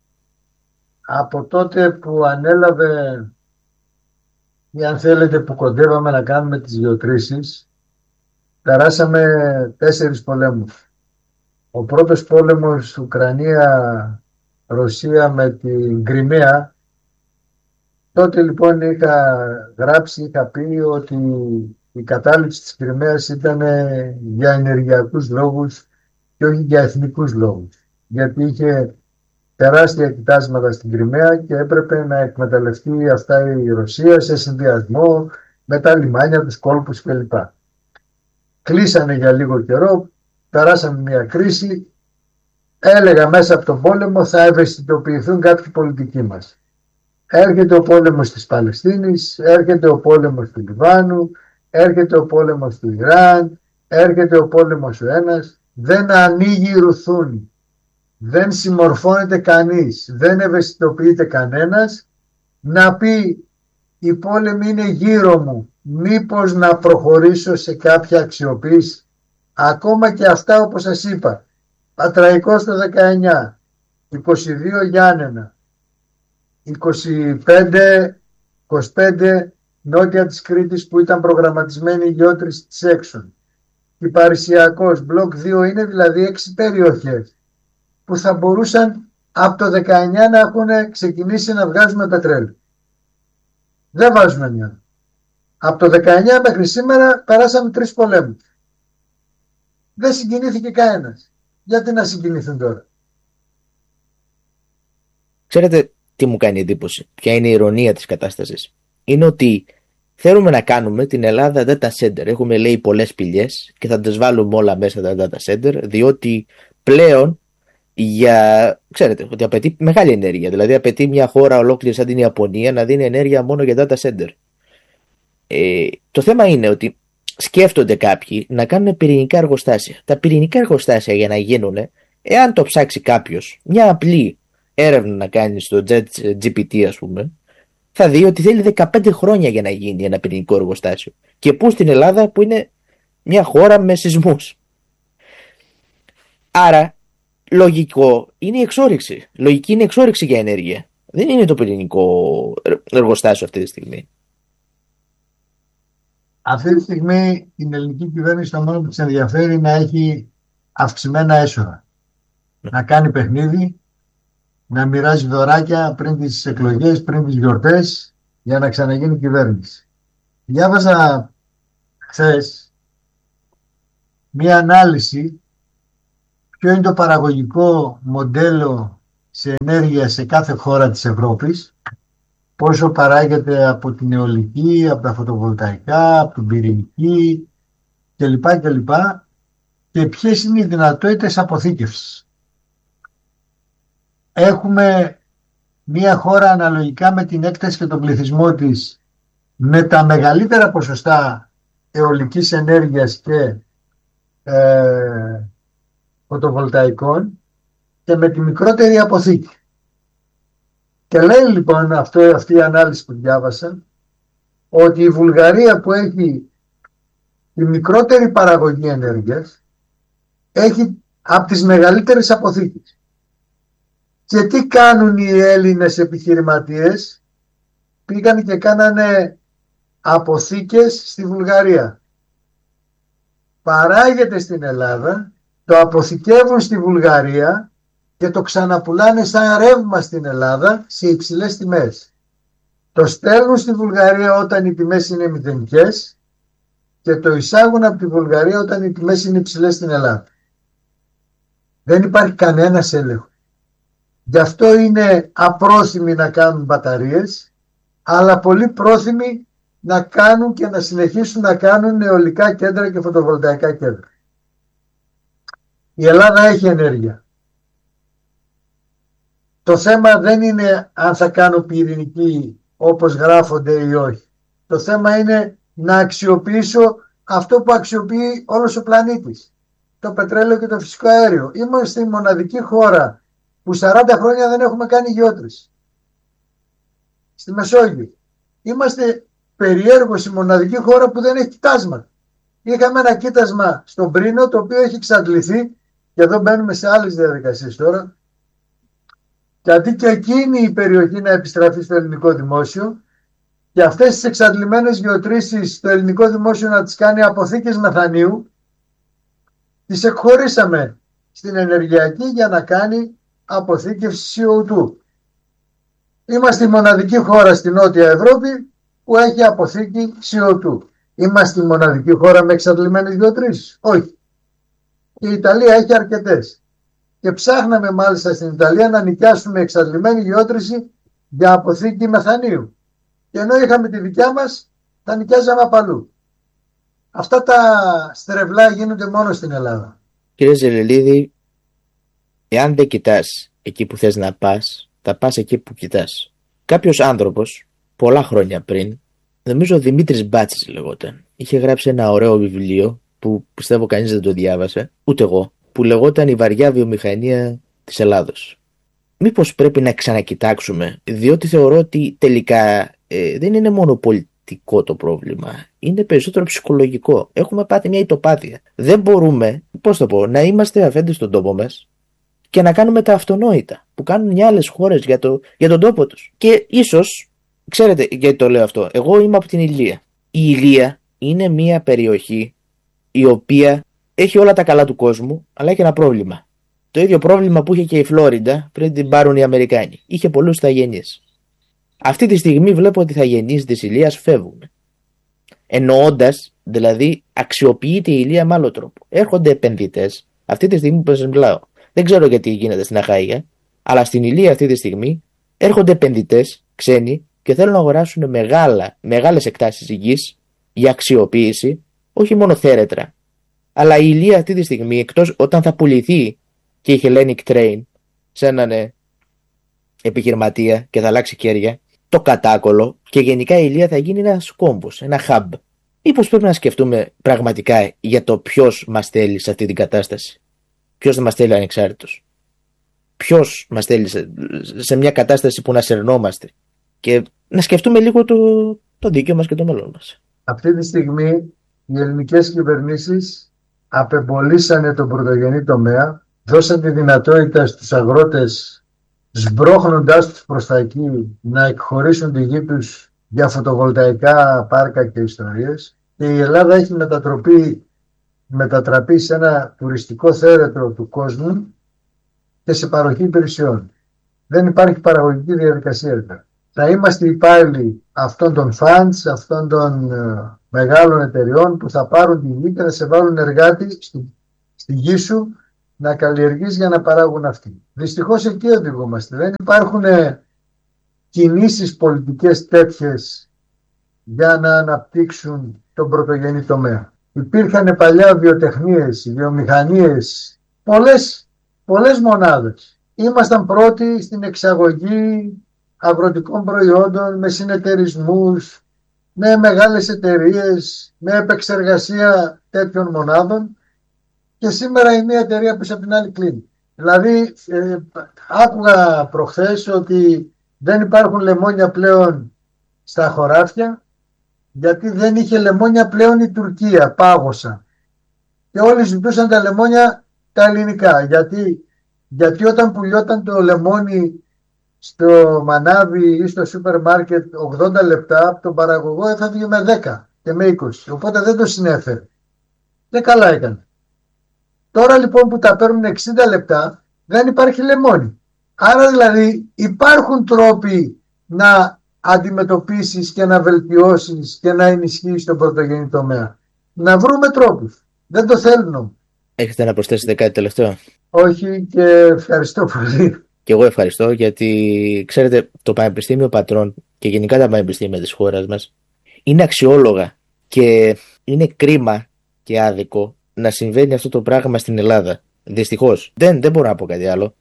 από τότε που ανέλαβε, ή αν θέλετε που κοντεύαμε να κάνουμε τις γεωτρήσεις, περάσαμε 4 πολέμους. Ο πρώτος πόλεμος Ουκρανία-Ρωσία με την Κριμαία. Τότε λοιπόν είχα πει ότι η κατάληψη της Κριμαίας ήταν για ενεργειακούς λόγους και όχι για εθνικούς λόγους. Γιατί είχε τεράστια κοιτάσματα στην Κριμαία και έπρεπε να εκμεταλλευτεί αυτά η Ρωσία σε συνδυασμό με τα λιμάνια, τους κόλπους κλπ. Κλείσανε για λίγο καιρό, περάσαμε μια κρίση. Έλεγα μέσα από τον πόλεμο θα ευαισθητοποιηθούν κάποιοι πολιτικοί μας. Έρχεται ο πόλεμος της Παλαιστίνης, έρχεται ο πόλεμος του Λιβάνου, έρχεται ο πόλεμος του Ιράν, έρχεται ο πόλεμος ο ένας. Δεν ανοίγει ρουθούνη, δεν συμμορφώνεται κανείς, δεν ευαισθητοποιείται κανένας να πει οι πόλεμοι είναι γύρω μου, μήπως να προχωρήσω σε κάποια αξιοποίηση. Ακόμα και αυτά όπως σας είπα, Πατραϊκό στο 19, 22 Γιάννενα, 25 νότια της Κρήτης που ήταν προγραμματισμένη η γεώτρηση της Έξον. Κυπαρισιακός, μπλοκ 2 είναι δηλαδή 6 περιοχές που θα μπορούσαν από το 19 να έχουν ξεκινήσει να βγάζουμε πετρέλαιο. Δεν βάζουμε μια. Από το 19 μέχρι σήμερα περάσαμε 3 πολέμους. Δεν συγκινήθηκε κανένας. Γιατί να συγκινηθούν τώρα? Ξέρετε τι μου κάνει εντύπωση? Ποια είναι η ειρωνία της κατάστασης? Είναι ότι θέλουμε να κάνουμε την Ελλάδα data center. Έχουμε, λέει, πολλές πηγές και θα τις βάλουμε όλα μέσα τα data center, διότι πλέον ξέρετε ότι απαιτεί μεγάλη ενέργεια. Δηλαδή απαιτεί μια χώρα ολόκληρη σαν την Ιαπωνία να δίνει ενέργεια μόνο για data center. Το θέμα είναι ότι σκέφτονται κάποιοι να κάνουν πυρηνικά εργοστάσια. Τα πυρηνικά εργοστάσια για να γίνουν, εάν το ψάξει κάποιος, μια απλή έρευνα να κάνει στο GPT, ας πούμε, θα δει ότι θέλει 15 χρόνια για να γίνει ένα πυρηνικό εργοστάσιο. Και πού? Στην Ελλάδα, που είναι μια χώρα με σεισμούς. Άρα λογικό είναι η εξόρυξη. Λογική είναι η εξόρυξη για ενέργεια. Δεν είναι το πυρηνικό εργοστάσιο αυτή τη στιγμή. Αυτή τη στιγμή την ελληνική κυβέρνηση το μόνο που της ενδιαφέρει να έχει αυξημένα έσοδα. Να κάνει παιχνίδι, να μοιράζει δωράκια πριν τις εκλογές, πριν τις γιορτές, για να ξαναγίνει κυβέρνηση. Διάβαζα χθες μία ανάλυση ποιο είναι το παραγωγικό μοντέλο σε ενέργεια σε κάθε χώρα της Ευρώπης, πόσο παράγεται από την αιωλική, από τα φωτοβολταϊκά, από την πυρηνική κλπ. Και ποιες είναι οι δυνατότητες αποθήκευσης. Έχουμε μια χώρα αναλογικά με την έκταση και τον πληθυσμό της με τα μεγαλύτερα ποσοστά αιωλικής ενέργειας και φωτοβολταϊκών και με τη μικρότερη αποθήκη. Και λέει λοιπόν αυτή η ανάλυση που διάβασα ότι η Βουλγαρία που έχει τη μικρότερη παραγωγή ενέργειας έχει από τις μεγαλύτερες αποθήκες. Και τι κάνουν οι Έλληνες επιχειρηματίες? Πήγαν και κάνανε αποθήκες στη Βουλγαρία. Παράγεται στην Ελλάδα, το αποθηκεύουν στη Βουλγαρία και το ξαναπουλάνε σαν ρεύμα στην Ελλάδα σε υψηλές τιμές. Το στέλνουν στη Βουλγαρία όταν οι τιμές είναι μηδενικές και το εισάγουν από τη Βουλγαρία όταν οι τιμές είναι υψηλές στην Ελλάδα. Δεν υπάρχει κανένας έλεγχος. Γι' αυτό είναι απρόθυμοι να κάνουν μπαταρίες, αλλά πολύ πρόθυμοι να κάνουν και να συνεχίσουν να κάνουν αιωλικά κέντρα και φωτοβολταϊκά κέντρα. Η Ελλάδα έχει ενέργεια. Το θέμα δεν είναι αν θα κάνουν πυρηνική όπως γράφονται ή όχι. Το θέμα είναι να αξιοποιήσω αυτό που αξιοποιεί όλος ο πλανήτης. Το πετρέλαιο και το φυσικό αέριο. Είμαστε η μοναδική χώρα που 40 χρόνια δεν έχουμε κάνει γεώτρηση. Στη Μεσόγειο. Είμαστε περιέργως η μοναδική χώρα που δεν έχει κοιτάσματα. Είχαμε ένα κοίτασμα στον Πρίνο το οποίο έχει εξαντληθεί και εδώ μπαίνουμε σε άλλες διαδικασίες τώρα. Και αντί και εκείνη η περιοχή να επιστραφεί στο ελληνικό δημόσιο και αυτές τις εξαντλημένες γεωτρήσεις το ελληνικό δημόσιο να τις κάνει αποθήκες μεθανίου, τις εκχωρήσαμε στην ενεργειακή για να κάνει αποθήκευση CO2. Είμαστε η μοναδική χώρα στην Νότια Ευρώπη που έχει αποθήκη CO2. Είμαστε η μοναδική χώρα με εξαντλημένες γεωτρήσεις? Όχι. Η Ιταλία έχει αρκετές. Και ψάχναμε μάλιστα στην Ιταλία να νοικιάσουμε εξαντλημένη γεώτρηση για αποθήκη μεθανίου. Και ενώ είχαμε τη δικιά μας, τα νοικιάζαμε απ' αλλού. Αυτά τα στρεβλά γίνονται μόνο στην Ελλάδα. Κύριε Ζελελίδη, εάν δεν κοιτάς εκεί που θες να πας, θα πας εκεί που κοιτάς. Κάποιος άνθρωπος, πολλά χρόνια πριν, νομίζω ο Δημήτρης Μπάτσης λεγόταν, είχε γράψει ένα ωραίο βιβλίο που πιστεύω κανείς δεν το διάβασε, ούτε εγώ, που λεγόταν «Η βαριά βιομηχανία της Ελλάδος». Μήπως πρέπει να ξανακοιτάξουμε, διότι θεωρώ ότι τελικά δεν είναι μόνο πολιτικό το πρόβλημα, είναι περισσότερο ψυχολογικό. Έχουμε πάθει μια ητοπάθεια. Δεν μπορούμε, να είμαστε αφέντες στον τόπο μας και να κάνουμε τα αυτονόητα που κάνουν οι άλλες χώρες για τον τόπο τους. Και ίσως, ξέρετε γιατί το λέω αυτό, εγώ είμαι από την Ηλία. Η Ηλία είναι μια περιοχή η οποία έχει όλα τα καλά του κόσμου, αλλά έχει ένα πρόβλημα. Το ίδιο πρόβλημα που είχε και η Φλόριντα πριν την πάρουν οι Αμερικάνοι. Είχε πολλούς θαγενείς. Αυτή τη στιγμή βλέπω ότι οι θαγενείς της Ηλίας φεύγουν. Εννοώντας, δηλαδή, αξιοποιείται η Ηλία με άλλο τρόπο. Έρχονται επενδυτές, αυτή τη στιγμή που σας μιλάω. Δεν ξέρω γιατί γίνεται στην Αχαΐα, αλλά στην Ηλία αυτή τη στιγμή έρχονται επενδυτές ξένοι και θέλουν να αγοράσουν μεγάλες εκτάσεις γης για αξιοποίηση, όχι μόνο θέρετρα. Αλλά η Ηλία αυτή τη στιγμή, εκτός όταν θα πουληθεί και η Hellenic Train σε έναν επιχειρηματία και θα αλλάξει κέρια, το κατάκολο και γενικά η Ηλία θα γίνει ένας κόμπος, ένα hub. Μήπως πρέπει να σκεφτούμε πραγματικά για το ποιος μας θέλει σε αυτή την κατάσταση. Ποιος δεν μας θέλει ανεξάρτητος. Ποιος μας θέλει σε μια κατάσταση που να σερνόμαστε. Και να σκεφτούμε λίγο το δίκαιο μας και το μέλλον μας. Αυτή τη στιγμή οι ελληνικές κυβερνήσεις απεμπολίσανε τον πρωτογενή τομέα, δώσαν τη δυνατότητα στους αγρότες, σμπρώχνοντάς τους προς τα εκεί, να εκχωρήσουν τη γη τους για φωτοβολταϊκά πάρκα και ιστορίες. Και η Ελλάδα έχει μετατραπεί σε ένα τουριστικό θέρετρο του κόσμου και σε παροχή υπηρεσιών. Δεν υπάρχει παραγωγική διαδικασία. Θα είμαστε υπάλληλοι αυτών των funds, αυτών των μεγάλων εταιριών που θα πάρουν τη γη και θα σε βάλουν εργάτη στη γη σου να καλλιεργείς για να παράγουν αυτοί. Δυστυχώς εκεί οδηγούμαστε. Δεν υπάρχουν κινήσεις πολιτικές τέτοιες για να αναπτύξουν τον πρωτογενή τομέα. Υπήρχαν παλιά βιοτεχνίες, βιομηχανίες, πολλές μονάδες. Ήμασταν πρώτοι στην εξαγωγή αγροτικών προϊόντων με συνεταιρισμούς, με μεγάλες εταιρείες, με επεξεργασία τέτοιων μονάδων και σήμερα η μία εταιρεία πίσω από την άλλη κλείνει. Δηλαδή άκουγα προχθές ότι δεν υπάρχουν λεμόνια πλέον στα χωράφια γιατί δεν είχε λεμόνια πλέον η Τουρκία, πάγωσα. Και όλοι ζητούσαν τα λεμόνια τα ελληνικά. Γιατί όταν πουλιόταν το λεμόνι στο μανάβι ή στο σούπερ μάρκετ 80 λεπτά, από τον παραγωγό έφευγε με 10 και με 20. Οπότε δεν το συνέφερε. Και καλά έκανε. Τώρα λοιπόν που τα παίρνουν 60 λεπτά, δεν υπάρχει λεμόνι. Άρα δηλαδή υπάρχουν τρόποι να αντιμετωπίσεις και να βελτιώσεις και να ενισχύσεις τον πρωτογενή τομέα. Να βρούμε τρόπους. Δεν το θέλουν. Έχετε να προσθέσετε κάτι τελευταίο? Όχι, και ευχαριστώ πολύ. Και εγώ ευχαριστώ, γιατί ξέρετε, το Πανεπιστήμιο Πατρών και γενικά τα πανεπιστήμια της χώρας μας είναι αξιόλογα και είναι κρίμα και άδικο να συμβαίνει αυτό το πράγμα στην Ελλάδα. Δυστυχώς. Δεν μπορώ να πω κάτι άλλο.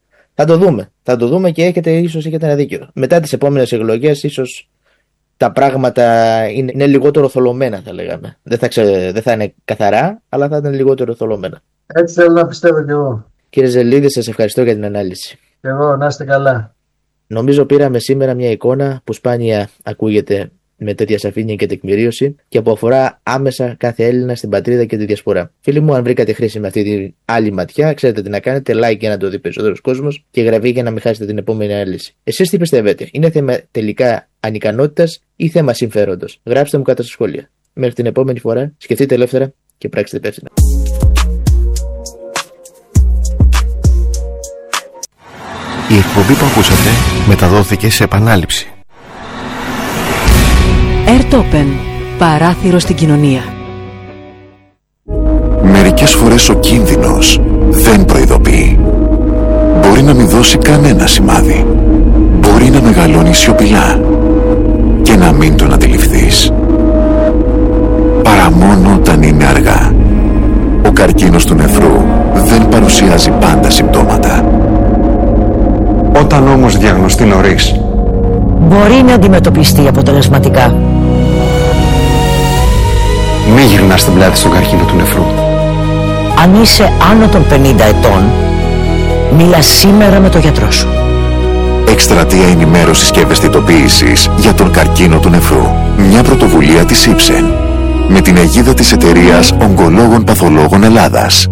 Θα το δούμε και ίσως έχετε ένα δίκιο. Μετά τις επόμενες εκλογές ίσως τα πράγματα είναι λιγότερο θολωμένα, θα λέγαμε. Δεν θα είναι καθαρά, αλλά θα είναι λιγότερο θολωμένα. Έτσι θέλω να πιστεύω κι εγώ. Κύριε Ζελίδη, σας ευχαριστώ για την ανάλυση. Και εγώ, να είστε καλά. Νομίζω πήραμε σήμερα μια εικόνα που σπάνια ακούγεται με τέτοια σαφήνεια και τεκμηρίωση και που αφορά άμεσα κάθε Έλληνα στην πατρίδα και τη διασπορά. Φίλοι μου, αν βρήκατε χρήση με αυτή την άλλη ματιά, ξέρετε τι να κάνετε, like για να το δει περισσότερος κόσμος και γραφή για να μην χάσετε την επόμενη ανάλυση. Εσείς τι πιστεύετε, είναι θέμα τελικά ανικανότητας ή θέμα συμφέροντος? Γράψτε μου κάτω στα σχόλια. Μέχρι την επόμενη φορά, σκεφτείτε ελεύθερα και πράξτε υπεύθυνα. Η εκπομπή που ακούσατε μεταδόθηκε σε επανάληψη. Airtopen, παράθυρο στην κοινωνία. Μερικές φορές ο κίνδυνος δεν προειδοποιεί. Μπορεί να μην δώσει κανένα σημάδι. Μπορεί να μεγαλώνει σιωπηλά και να μην τον αντιληφθείς. Παρά μόνο όταν είναι αργά. Ο καρκίνος του νεφρού δεν παρουσιάζει πάντα συμπτώματα. Όταν όμως διαγνωστεί νωρίς, μπορεί να αντιμετωπιστεί αποτελεσματικά. μη γυρνάς την πλάτη στον καρκίνο του νεφρού. Αν είσαι άνω των 50 ετών, μίλα σήμερα με τον γιατρό σου. Εκστρατεία ενημέρωσης και ευαισθητοποίησης για τον καρκίνο του νεφρού. Μια πρωτοβουλία της Ipsen με την αιγίδα της εταιρείας Ογκολόγων Παθολόγων Ελλάδας.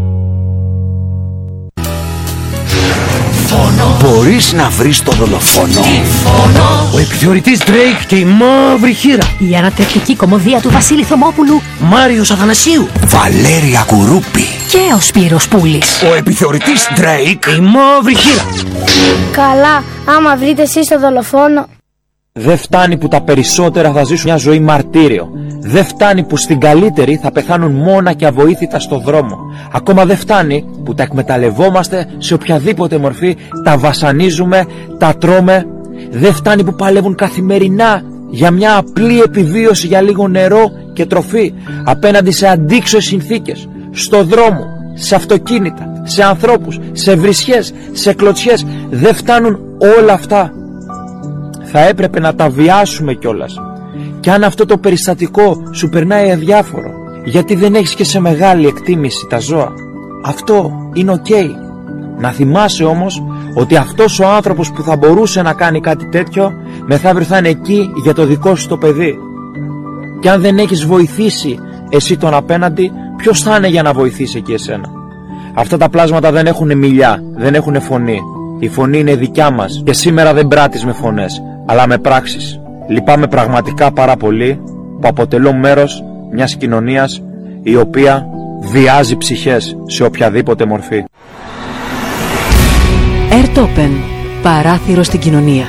Μπορείς να βρεις το δολοφόνο? Ο επιθεωρητής Drake και η μαύρη χήρα. Η ανατρεπτική κωμωδία του Βασίλη Θωμόπουλου. Μάριος Αθανασίου. Βαλέρια Κουρούπη. Και ο Σπύρος Πούλης. Ο επιθεωρητής Drake, η μαύρη χήρα. Καλά, άμα βρείτε εσείς το δολοφόνο. Δεν φτάνει που τα περισσότερα θα ζήσουν μια ζωή μαρτύριο. Δεν φτάνει που στην καλύτερη θα πεθάνουν μόνα και αβοήθητα στο δρόμο. Ακόμα δεν φτάνει που τα εκμεταλλευόμαστε σε οποιαδήποτε μορφή, τα βασανίζουμε, τα τρώμε. Δεν φτάνει που παλεύουν καθημερινά για μια απλή επιβίωση, για λίγο νερό και τροφή, απέναντι σε αντίξωες συνθήκες, στο δρόμο, σε αυτοκίνητα, σε ανθρώπους, σε βρισιές, σε κλωτσιές. Δεν φτάνουν όλα αυτά. Θα έπρεπε να τα βιάσουμε κιόλας. Και αν αυτό το περιστατικό σου περνάει αδιάφορο, γιατί δεν έχεις και σε μεγάλη εκτίμηση τα ζώα, αυτό είναι ok. Να θυμάσαι όμως ότι αυτός ο άνθρωπος που θα μπορούσε να κάνει κάτι τέτοιο, μεθαύριο θα είναι εκεί για το δικό σου το παιδί. Και αν δεν έχεις βοηθήσει εσύ τον απέναντι, ποιος θα είναι για να βοηθήσει εκεί εσένα? Αυτά τα πλάσματα δεν έχουν μιλιά, δεν έχουν φωνή. Η φωνή είναι δικιά μας και σήμερα δεν πράττεις με φωνές, αλλά με πράξεις. Λυπάμαι πραγματικά πάρα πολύ που αποτελώ μέρος μιας κοινωνίας η οποία βιάζει ψυχές σε οποιαδήποτε μορφή. Airtopen, παράθυρο στην κοινωνία.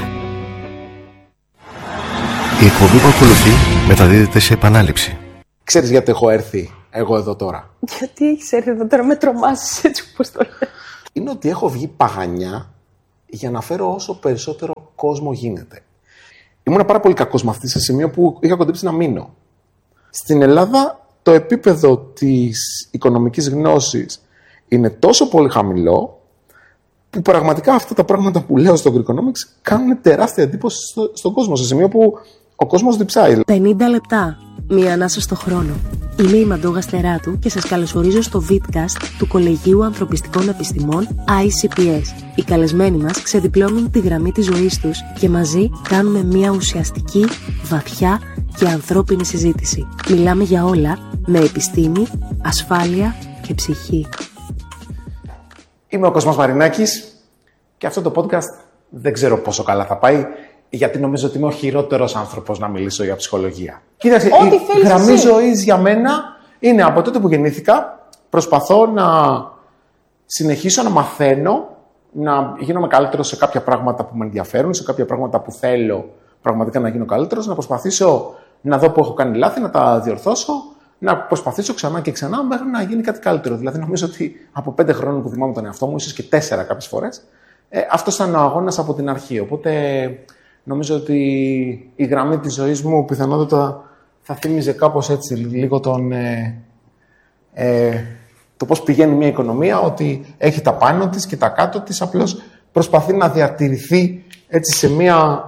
Η εκπομπή που ακολουθεί μεταδίδεται σε επανάληψη. Ξέρεις γιατί έχω έρθει εγώ εδώ τώρα? Γιατί έχεις έρθει εδώ τώρα, με τρομάζεις έτσι όπως το λέω. είναι ότι έχω βγει παγανιά για να φέρω όσο περισσότερο κόσμο γίνεται. Ήμουν πάρα πολύ κακός μαθητής σε σημείο που είχα κοντέψει να μείνω. Στην Ελλάδα το επίπεδο της οικονομικής γνώσης είναι τόσο πολύ χαμηλό που πραγματικά αυτά τα πράγματα που λέω στο Greekonomics κάνουν τεράστια εντύπωση στον κόσμο, σε σημείο που ο κόσμος διψάει. 50 λεπτά. Μία ανάσα στο χρόνο. Είμαι η Μαντώ Γαστεράτου και σας καλωσορίζω στο Vidcast του Κολεγίου Ανθρωπιστικών Επιστημών ICPS. Οι καλεσμένοι μας ξεδιπλώνουν τη γραμμή της ζωής τους και μαζί κάνουμε μια ουσιαστική, βαθιά και ανθρώπινη συζήτηση. Μιλάμε για όλα με επιστήμη, ασφάλεια και ψυχή. Είμαι ο Κοσμάς Μαρινάκης και αυτό το podcast δεν ξέρω πόσο καλά θα πάει, γιατί νομίζω ότι είμαι ο χειρότερος άνθρωπος να μιλήσω για ψυχολογία. Κοίταξε, η γραμμή ζωής για μένα είναι από τότε που γεννήθηκα. Προσπαθώ να συνεχίσω να μαθαίνω, να γίνομαι καλύτερος σε κάποια πράγματα που με ενδιαφέρουν, σε κάποια πράγματα που θέλω πραγματικά να γίνω καλύτερος, να προσπαθήσω να δω που έχω κάνει λάθη, να τα διορθώσω, να προσπαθήσω ξανά και ξανά μέχρι να γίνει κάτι καλύτερο. Δηλαδή, νομίζω ότι από 5 χρόνια που θυμάμαι τον εαυτό μου, ίσως και 4 κάποιες φορές, αυτός ήταν ο αγώνας από την αρχή. Οπότε νομίζω ότι η γραμμή της ζωής μου πιθανότατα θα θύμιζε κάπως έτσι λίγο το πώς πηγαίνει μια οικονομία, ότι έχει τα πάνω της και τα κάτω της, απλώς προσπαθεί να διατηρηθεί έτσι σε μια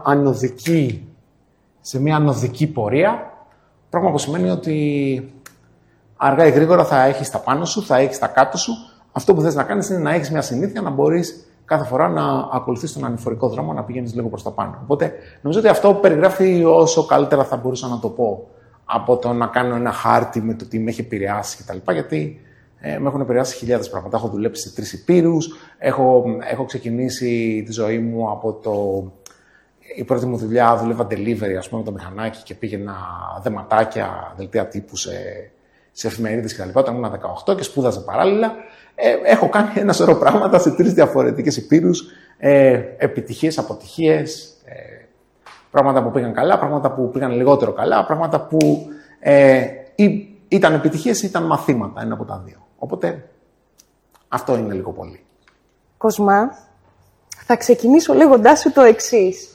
ανωδική πορεία, πράγμα που σημαίνει ότι αργά ή γρήγορα θα έχεις τα πάνω σου, θα έχεις τα κάτω σου. Αυτό που θες να κάνεις είναι να έχεις μια συνήθεια, να μπορείς κάθε φορά να ακολουθείς τον ανηφορικό δρόμο, να πηγαίνεις λίγο προς τα πάνω. Οπότε νομίζω ότι αυτό περιγράφει όσο καλύτερα θα μπορούσα να το πω από το να κάνω ένα χάρτη με το τι με έχει επηρεάσει κτλ. Γιατί με έχουν επηρεάσει χιλιάδες πράγματα. Έχω δουλέψει σε 3 υπήρους, έχω ξεκινήσει τη ζωή μου από η πρώτη μου δουλειά, δούλευα delivery, ας πούμε, με το μηχανάκι και πήγαινα δεματάκια, δελτία τύπου σε εφημερίδες κτλ. Όταν ήμουν 18 και σπούδαζα παράλληλα. Έχω κάνει ένα σωρό πράγματα σε 3 διαφορετικές υπήρους, επιτυχίες, αποτυχίες, πράγματα που πήγαν καλά, πράγματα που πήγαν λιγότερο καλά, πράγματα που ήταν επιτυχίες ή ήταν μαθήματα, ένα από τα δύο. Οπότε αυτό είναι λίγο πολύ. Κοσμά, θα ξεκινήσω λέγοντάς σου το εξής.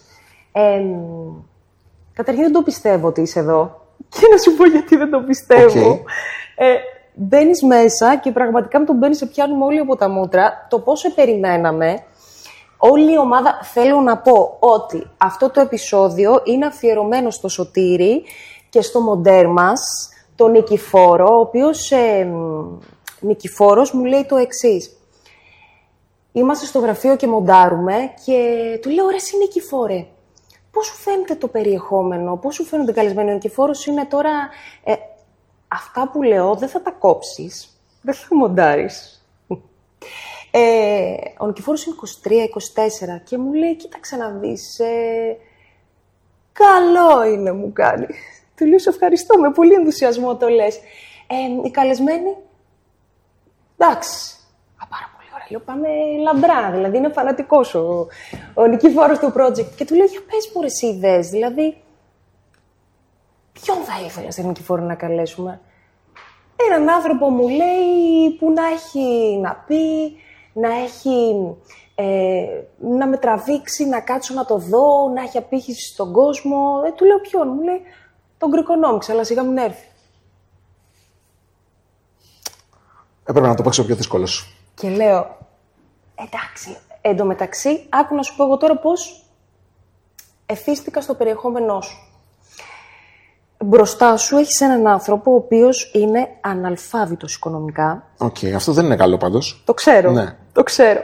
Καταρχήν δεν το πιστεύω ότι είσαι εδώ και να σου πω γιατί δεν το πιστεύω. Μπαίνεις μέσα και πραγματικά με τον μπαίνεις, σε πιάνουμε όλοι από τα μούτρα. Το πόσο περιμέναμε, όλη η ομάδα, θέλω να πω ότι αυτό το επεισόδιο είναι αφιερωμένο στο Σωτήρη και στο μοντέρ μας, τον Νικηφόρο, ο οποίος Νικηφόρος μου λέει το εξής. Είμαστε στο γραφείο και μοντάρουμε και του λέω, ρε εσύ Νικηφόρε, πώς σου φαίνεται το περιεχόμενο, πώς σου φαίνονται καλεσμένοι? Ο Νικηφόρος είναι τώρα... αυτά που λέω δεν θα τα κόψεις, δεν θα μοντάρεις. Ο Νικηφόρος είναι 23-24 και μου λέει, κοίταξε να δεις, καλό είναι, μου κάνει. Του λέω, σε ευχαριστώ, με πολύ ενθουσιασμό το λες. Οι καλεσμένοι, εντάξει, πάρα πολύ ωραία. Λέω, πάμε λαμπρά, δηλαδή είναι φανατικός ο Νικηφόρος του project. Και του λέω, για πες μου εσύ ιδέες, δηλαδή, ποιον θα ήθελα στην Νικηφόρο να καλέσουμε? Έναν άνθρωπο, μου λέει, που να έχει να πει, να έχει να με τραβήξει, να κάτσω να το δω, να έχει απήχηση στον κόσμο. Του λέω ποιον? Μου λέει τον Greekonomics, αλλά σιγά μην έρθει. Έπρεπε να το παίξω πιο δύσκολο σου. Και λέω, εντάξει, εντωμεταξύ, άκου να σου πω εγώ τώρα πώς εθίστηκα στο περιεχόμενό σου. Μπροστά σου έχεις έναν άνθρωπο ο οποίος είναι αναλφάβητος οικονομικά. Αυτό δεν είναι καλό πάντως. Το ξέρω, ναι. Το ξέρω.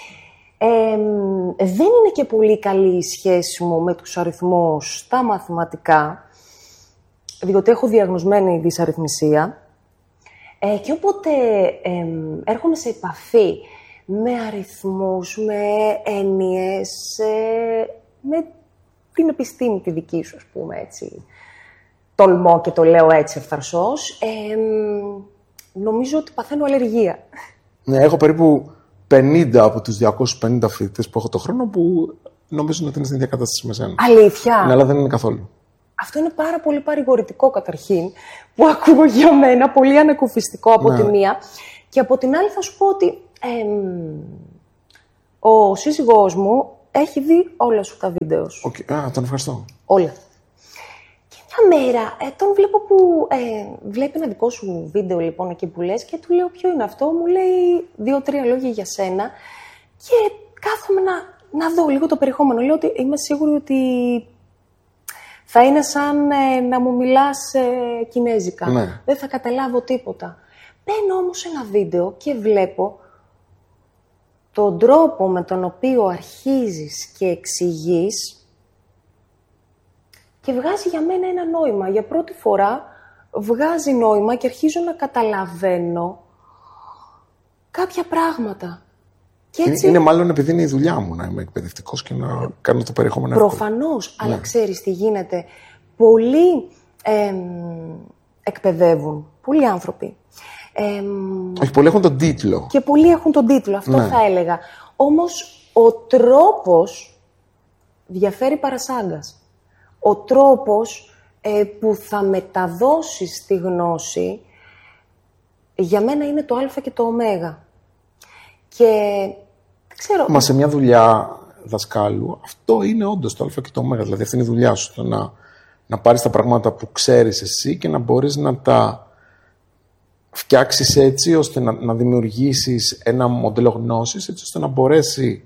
Δεν είναι και πολύ καλή η σχέση μου με τους αριθμούς στα μαθηματικά, διότι έχω διαγνωσμένη δυσαριθμισία. Και όποτε έρχομαι σε επαφή με αριθμούς, με έννοιες, με την επιστήμη τη δική σου, ας πούμε, έτσι, τολμώ και το λέω έτσι ευθαρσώς, νομίζω ότι παθαίνω αλλεργία. Ναι, έχω περίπου 50 από τους 250 φοιτητές που έχω το χρόνο που νομίζουν ότι είναι στην ίδια κατάσταση με σένα. Αλήθεια? Ναι, αλλά δεν είναι καθόλου. Αυτό είναι πάρα πολύ παρηγορητικό καταρχήν, που ακούω για μένα, πολύ ανακουφιστικό από τη μία. Και από την άλλη θα σου πω ότι Ο σύζυγός μου έχει δει όλα σου τα βίντεο σου. Τον ευχαριστώ. Όλα. Και μια μέρα τον βλέπω που βλέπει ένα δικό σου βίντεο λοιπόν εκεί που λες και του λέω ποιο είναι αυτό. Μου λέει 2-3 λόγια για σένα και κάθομαι να δω λίγο το περιεχόμενο. Λέω ότι είμαι σίγουρη ότι θα είναι σαν να μου μιλάς κινέζικα. Ναι. Δεν θα καταλάβω τίποτα. Μπαίνω όμως σε ένα βίντεο και βλέπω τον τρόπο με τον οποίο αρχίζεις και εξηγείς και βγάζει για μένα ένα νόημα. Για πρώτη φορά βγάζει νόημα και αρχίζω να καταλαβαίνω κάποια πράγματα. Και έτσι... Είναι μάλλον επειδή είναι η δουλειά μου να είμαι εκπαιδευτικός και να κάνω το περιεχόμενο. Προφανώς, αλλά ξέρεις τι γίνεται. Πολλοί εκπαιδεύουν, πολλοί άνθρωποι. Όχι, πολλοί έχουν τον τίτλο. Και πολλοί έχουν τον τίτλο, αυτό θα έλεγα. Όμως ο τρόπος διαφέρει παρασάγκας. Ο τρόπος που θα μεταδώσεις τη γνώση για μένα είναι το α και το ω. Και δεν ξέρω... Μα σε μια δουλειά δασκάλου αυτό είναι όντως το α και το ω. Δηλαδή αυτή είναι η δουλειά σου. Να πάρεις τα πράγματα που ξέρεις εσύ και να μπορείς να τα φτιάξεις έτσι ώστε να δημιουργήσεις ένα μοντέλο γνώσης έτσι ώστε να μπορέσει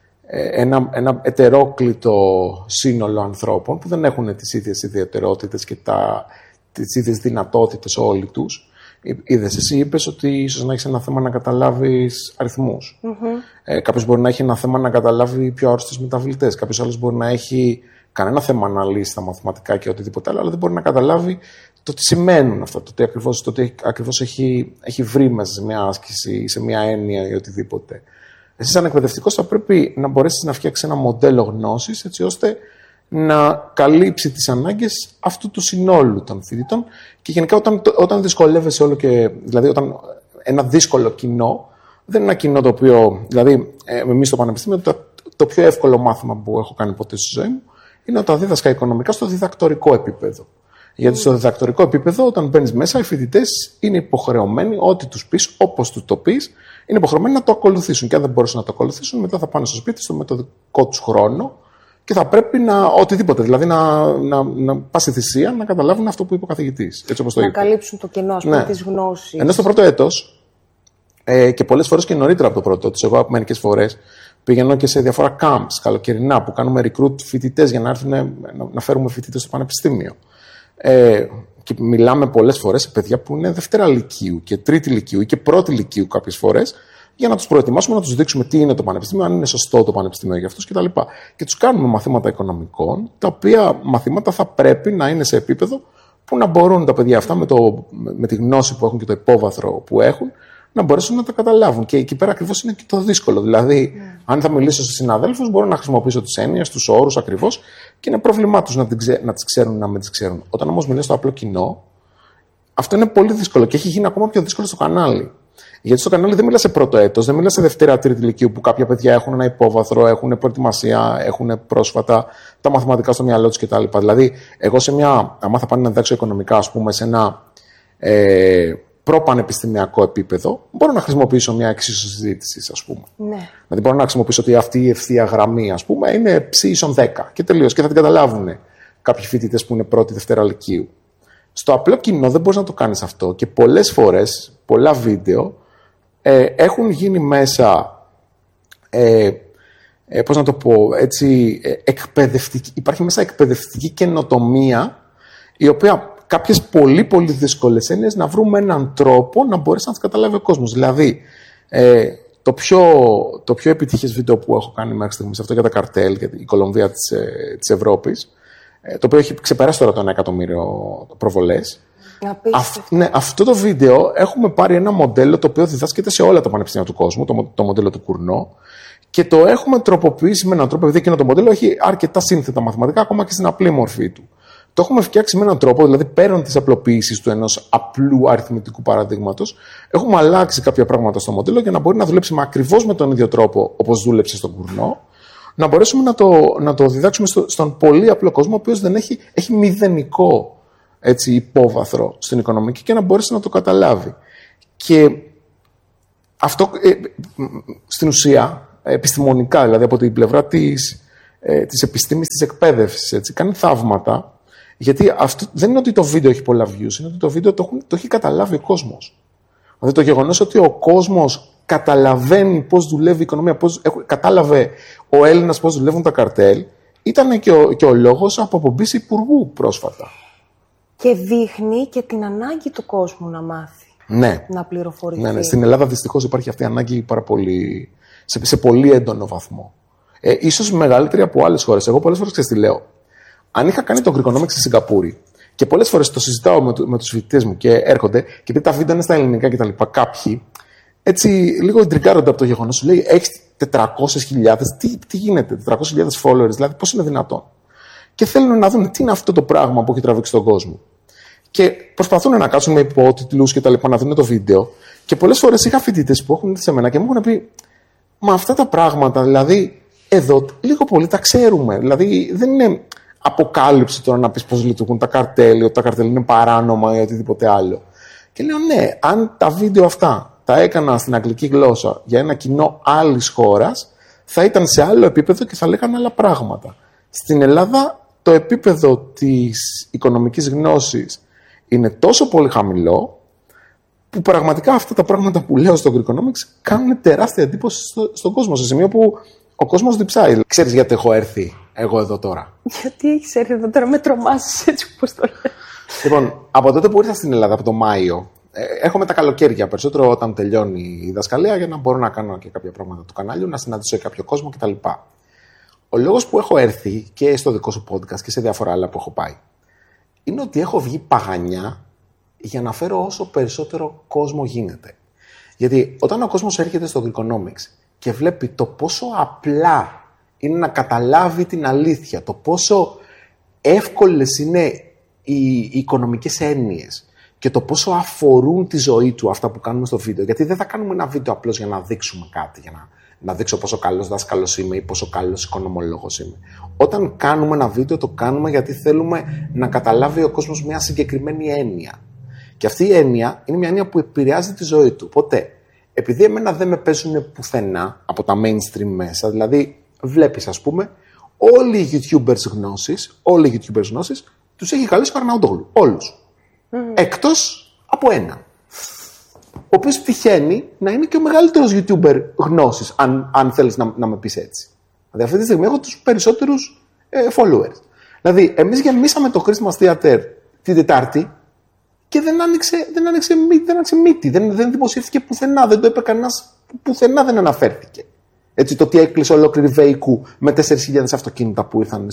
ένα ετερόκλητο σύνολο ανθρώπων που δεν έχουν τις ίδιες ιδιαιτερότητες και τις ίδιες δυνατότητες όλοι τους. Είδες, εσύ είπες ότι ίσως να έχεις ένα θέμα να καταλάβεις αριθμούς. Κάποιος μπορεί να έχει ένα θέμα να καταλάβει πιο άρρωστες μεταβλητές. Κάποιος άλλος μπορεί να έχει κανένα θέμα να λύσει τα μαθηματικά και οτιδήποτε άλλο, αλλά δεν μπορεί να καταλάβει το τι σημαίνουν αυτά, το τι ακριβώς έχει βρει μέσα σε μια άσκηση ή σε μια έννοια ή οτιδήποτε. Εσύ σαν εκπαιδευτικός θα πρέπει να μπορέσεις να φτιάξεις ένα μοντέλο γνώσης έτσι ώστε να καλύψει τις ανάγκες αυτού του συνόλου των φοιτητών και γενικά όταν δυσκολεύεσαι όλο και, δηλαδή όταν ένα δύσκολο κοινό, δεν είναι ένα κοινό το οποίο, δηλαδή εμείς στο Πανεπιστήμιο το πιο εύκολο μάθημα που έχω κάνει ποτέ στη ζωή μου είναι όταν δίδασκα οικονομικά στο διδακτορικό επίπεδο. Γιατί στο διδακτορικό επίπεδο, όταν μπαίνεις μέσα, οι φοιτητές είναι υποχρεωμένοι, ό,τι τους πεις, όπως τους το πεις, είναι υποχρεωμένοι να το ακολουθήσουν. Και αν δεν μπορούσαν να το ακολουθήσουν, μετά θα πάνε στο σπίτι, στο μετοδικό τους χρόνο και θα πρέπει οτιδήποτε. Δηλαδή να πας στη θυσία να καταλάβουν αυτό που είπε ο καθηγητής. Έτσι όπως το είπε. Να καλύψουν το κενό της γνώσης. Ενώ στο πρώτο έτος, και πολλές φορές και νωρίτερα από το πρώτο έτος, εγώ μερικές φορές πηγαίνω και σε διάφορα camps καλοκαιρινά που κάνουμε recruit φοιτητές για να έρθουν να φέρουμε φοιτητές στο πανεπιστήμιο. Και μιλάμε πολλές φορές σε παιδιά που είναι δευτέρα λυκείου και τρίτη λυκείου ή και πρώτη λυκείου κάποιες φορές για να τους προετοιμάσουμε, να τους δείξουμε τι είναι το πανεπιστήμιο, αν είναι σωστό το πανεπιστήμιο για αυτούς κτλ. Και τους κάνουμε μαθήματα οικονομικών, τα οποία μαθήματα θα πρέπει να είναι σε επίπεδο που να μπορούν τα παιδιά αυτά με τη γνώση που έχουν και το υπόβαθρο που έχουν να μπορέσουν να τα καταλάβουν. Και εκεί πέρα ακριβώς είναι και το δύσκολο. Δηλαδή, αν θα μιλήσω στους συναδέλφους, μπορώ να χρησιμοποιήσω τις έννοιες, τους όρους ακριβώς και είναι πρόβλημά τους να τις ξέρουν, να μην τις ξέρουν. Όταν όμως μιλάω στο απλό κοινό, αυτό είναι πολύ δύσκολο και έχει γίνει ακόμα πιο δύσκολο στο κανάλι. Γιατί στο κανάλι δεν μιλά σε πρώτο έτος, δεν μιλά σε δευτέρα-τρίτη λυκείου που κάποια παιδιά έχουν ένα υπόβαθρο, έχουν προετοιμασία, έχουν πρόσφατα τα μαθηματικά στο μυαλό τους κτλ. Δηλαδή, εγώ άμα θα πάνε να διδάξω οικονομικά, ας πούμε, σε ένα προπανεπιστημιακό επίπεδο, μπορώ να χρησιμοποιήσω μια εξίσωση συζήτηση, ας πούμε. Ναι. Δηλαδή, μπορώ να χρησιμοποιήσω ότι αυτή η ευθεία γραμμή, ας πούμε, είναι ψ ίσον 10 και τελείως. Και θα την καταλάβουν κάποιοι φοιτητές που είναι πρώτη-δευτέρα λυκείου. Στο απλό κοινό δεν μπορείς να το κάνεις αυτό και πολλές φορές, πολλά βίντεο έχουν γίνει μέσα, πώς να το πω, έτσι, υπάρχει μέσα εκπαιδευτική καινοτομία, η οποία κάποιες πολύ πολύ δύσκολες έννοιες να βρούμε έναν τρόπο να μπορέσει να τις καταλάβει ο κόσμος. Δηλαδή, το πιο επιτυχές βίντεο που έχω κάνει μέχρι στιγμής, αυτό για τα καρτέλ, για η Κολομβία της Ευρώπης, το οποίο έχει ξεπεράσει τώρα το 1 εκατομμύριο προβολές. Ναι, αυτό το βίντεο έχουμε πάρει ένα μοντέλο το οποίο διδάσκεται σε όλα τα πανεπιστήμια του κόσμου, το μοντέλο του Κουρνό, και το έχουμε τροποποιήσει με έναν τρόπο, επειδή εκείνο το μοντέλο έχει αρκετά σύνθετα μαθηματικά, ακόμα και στην απλή μορφή του. Το έχουμε φτιάξει με έναν τρόπο, δηλαδή πέραν της απλοποίησης του ενός απλού αριθμητικού παραδείγματος, έχουμε αλλάξει κάποια πράγματα στο μοντέλο για να μπορεί να δουλέψει ακριβώς με τον ίδιο τρόπο όπως δούλεψε στον Κουρνό, να μπορέσουμε να το διδάξουμε στον πολύ απλό κόσμο, ο οποίος δεν έχει μηδενικό υπόβαθρο στην οικονομική και να μπορέσει να το καταλάβει. Και αυτό στην ουσία επιστημονικά, δηλαδή από την πλευρά της επιστήμης της εκπαίδευσης. Έτσι. Κάνει θαύματα, γιατί αυτό δεν είναι ότι το βίντεο έχει πολλά views, είναι ότι το βίντεο το έχει καταλάβει ο κόσμος. Δηλαδή το γεγονός ότι ο κόσμος καταλαβαίνει πώς δουλεύει η οικονομία, κατάλαβε ο Έλληνας πώς δουλεύουν τα καρτέλ, ήταν και ο λόγος από απομπής υπουργού πρόσφατα. Και δείχνει και την ανάγκη του κόσμου να μάθει. Ναι. Να πληροφορηθεί. Ναι. Στην Ελλάδα δυστυχώς υπάρχει αυτή η ανάγκη πάρα πολύ, σε πολύ έντονο βαθμό. Ίσως μεγαλύτερη από άλλες χώρες. Εγώ πολλές φορές τι λέω. Αν είχα κάνει το Greekonomics στη Σιγκαπούρη και πολλές φορές το συζητάω με τους φοιτητές μου και έρχονται και επειδή τα βίντεο είναι στα ελληνικά κτλ. Κάποιοι έτσι λίγο εντριγκάρονται από το γεγονός. Σου λέει: έχεις 400.000, τι γίνεται, 400.000 followers, δηλαδή πώς είναι δυνατόν. Και θέλουν να δουν τι είναι αυτό το πράγμα που έχει τραβήξει τον κόσμο. Και προσπαθούν να κάτσουν με υπότιτλους και τα λοιπά, να δουν το βίντεο. Και πολλές φορές είχα φοιτητές που έχουν έρθει σε μένα και μου έχουν πει: μα αυτά τα πράγματα, δηλαδή, εδώ λίγο πολύ τα ξέρουμε. Δηλαδή, δεν είναι αποκάλυψη τώρα να πεις πώς λειτουργούν τα καρτέλ, ότι τα καρτέλ είναι παράνομα ή οτιδήποτε άλλο. Και λέω: ναι, αν τα βίντεο αυτά τα έκανα στην αγγλική γλώσσα για ένα κοινό άλλης χώρας, θα ήταν σε άλλο επίπεδο και θα λέγανε άλλα πράγματα. Στην Ελλάδα, το επίπεδο της οικονομικής γνώσης είναι τόσο πολύ χαμηλό, που πραγματικά αυτά τα πράγματα που λέω στο Greekonomics κάνουν τεράστια εντύπωση στον κόσμο, σε σημείο που ο κόσμος διψάει. Ξέρεις γιατί έχω έρθει εγώ εδώ τώρα? Γιατί έχεις έρθει εδώ τώρα, με τρομάζεις έτσι όπως το λέω. Λοιπόν, από τότε που ήρθα στην Ελλάδα, από το Μάιο, έρχομαι τα καλοκαίρια περισσότερο όταν τελειώνει η δασκαλία για να μπορώ να κάνω και κάποια πράγματα του κανάλιου, να συναντήσω κάποιο κόσμο κτλ. Ο λόγος που έχω έρθει και στο δικό σου podcast και σε διάφορα άλλα που έχω πάει είναι ότι έχω βγει παγανιά για να φέρω όσο περισσότερο κόσμο γίνεται. Γιατί όταν ο κόσμος έρχεται στο Greekonomics και βλέπει το πόσο απλά είναι να καταλάβει την αλήθεια, το πόσο εύκολες είναι οι οικονομικές έννοιες και το πόσο αφορούν τη ζωή του αυτά που κάνουμε στο βίντεο. Γιατί δεν θα κάνουμε ένα βίντεο απλώς για να δείξουμε κάτι, για να δείξω πόσο καλός δάσκαλος είμαι ή πόσο καλός οικονομολόγος είμαι. Όταν κάνουμε ένα βίντεο, το κάνουμε γιατί θέλουμε να καταλάβει ο κόσμος μια συγκεκριμένη έννοια. Και αυτή η έννοια είναι μια έννοια που επηρεάζει τη ζωή του. Οπότε, επειδή εμένα δεν με παίζουν πουθενά από τα mainstream μέσα, δηλαδή βλέπεις, ας πούμε, όλοι οι YouTubers γνώσεις τους έχει καλέσει ο Αρναούτογλου. Όλους. Εκτός από ένα. Ο οποίος τυχαίνει να είναι και ο μεγαλύτερος YouTuber γνώσης, αν θέλεις να με πεις έτσι. Δηλαδή αυτή τη στιγμή έχω τους περισσότερους followers. Δηλαδή, εμείς γεμίσαμε το Christmas Theater την Τετάρτη και δεν άνοιξε μύτη, δεν δημοσιεύτηκε πουθενά, δεν το είπε κανένας, πουθενά δεν αναφέρθηκε. Έτσι, το τι έκλεισε ολόκληρη Βεϊκού με 4.000 αυτοκίνητα που ήρθαν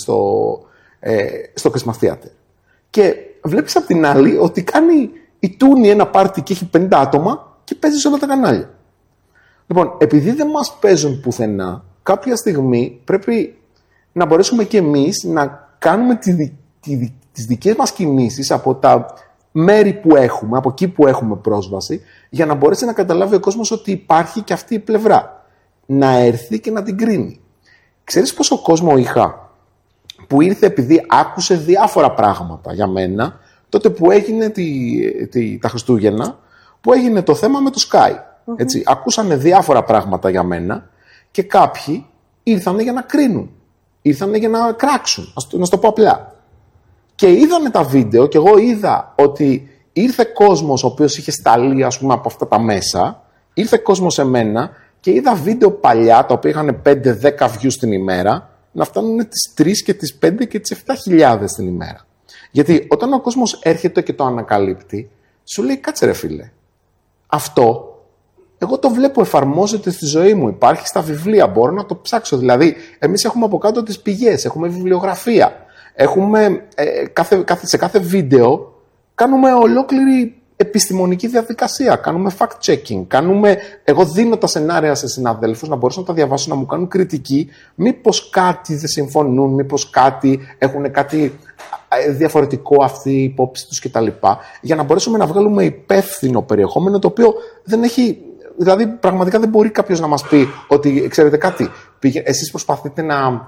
στο Christmas Theater. Και βλέπεις απ' την άλλη ότι κάνει η Τούνη ένα πάρτι και έχει 50 άτομα και παίζει σε όλα τα κανάλια. Λοιπόν, επειδή δεν μας παίζουν πουθενά, κάποια στιγμή πρέπει να μπορέσουμε και εμείς να κάνουμε τις δικές μας κινήσεις από τα μέρη που έχουμε, από εκεί που έχουμε πρόσβαση, για να μπορέσει να καταλάβει ο κόσμος ότι υπάρχει και αυτή η πλευρά. Να έρθει και να την κρίνει. Ξέρεις πόσο κόσμο είχα που ήρθε επειδή άκουσε διάφορα πράγματα για μένα, τότε που έγινε τα Χριστούγεννα, που έγινε το θέμα με το Sky. Έτσι, ακούσανε διάφορα πράγματα για μένα και κάποιοι ήρθανε για να κρίνουν. Ήρθανε για να κράξουν, να σου το πω απλά. Και είδανε τα βίντεο και εγώ είδα ότι ήρθε κόσμος ο οποίος είχε σταλεί, ας πούμε, από αυτά τα μέσα, ήρθε κόσμος σε μένα και είδα βίντεο παλιά, τα οποία είχαν 5-10 views την ημέρα, να φτάνουν τις 3 και τις 5 και τις 7.000 την ημέρα. Γιατί όταν ο κόσμος έρχεται και το ανακαλύπτει, σου λέει: κάτσε ρε φίλε, αυτό εγώ το βλέπω, εφαρμόζεται στη ζωή μου, υπάρχει στα βιβλία, μπορώ να το ψάξω. Δηλαδή, εμείς έχουμε από κάτω τις πηγές, έχουμε βιβλιογραφία, έχουμε σε κάθε βίντεο κάνουμε ολόκληρη επιστημονική διαδικασία, κάνουμε fact-checking, εγώ δίνω τα σενάρια σε συναδέλφους να μπορέσουν να τα διαβάσουν, να μου κάνουν κριτική, μήπως κάτι δεν συμφωνούν, μήπως έχουν κάτι διαφορετικό αυτή η υπόψη τους κτλ. Για να μπορέσουμε να βγάλουμε υπεύθυνο περιεχόμενο, το οποίο δεν έχει, δηλαδή πραγματικά δεν μπορεί κάποιος να μας πει ότι ξέρετε κάτι, εσείς προσπαθείτε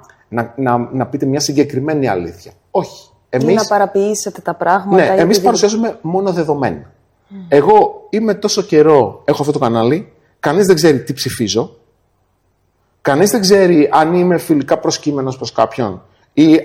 να πείτε μια συγκεκριμένη αλήθεια. Όχι. Εμείς, ή να παραποιήσετε τα πράγματα. Ναι, εμείς παρουσιάζουμε μόνο δεδομένα. Εγώ είμαι τόσο καιρό, έχω αυτό το κανάλι, κανείς δεν ξέρει τι ψηφίζω, Κανείς δεν ξέρει αν είμαι φιλικά προσκύμενος προς κάποιον ή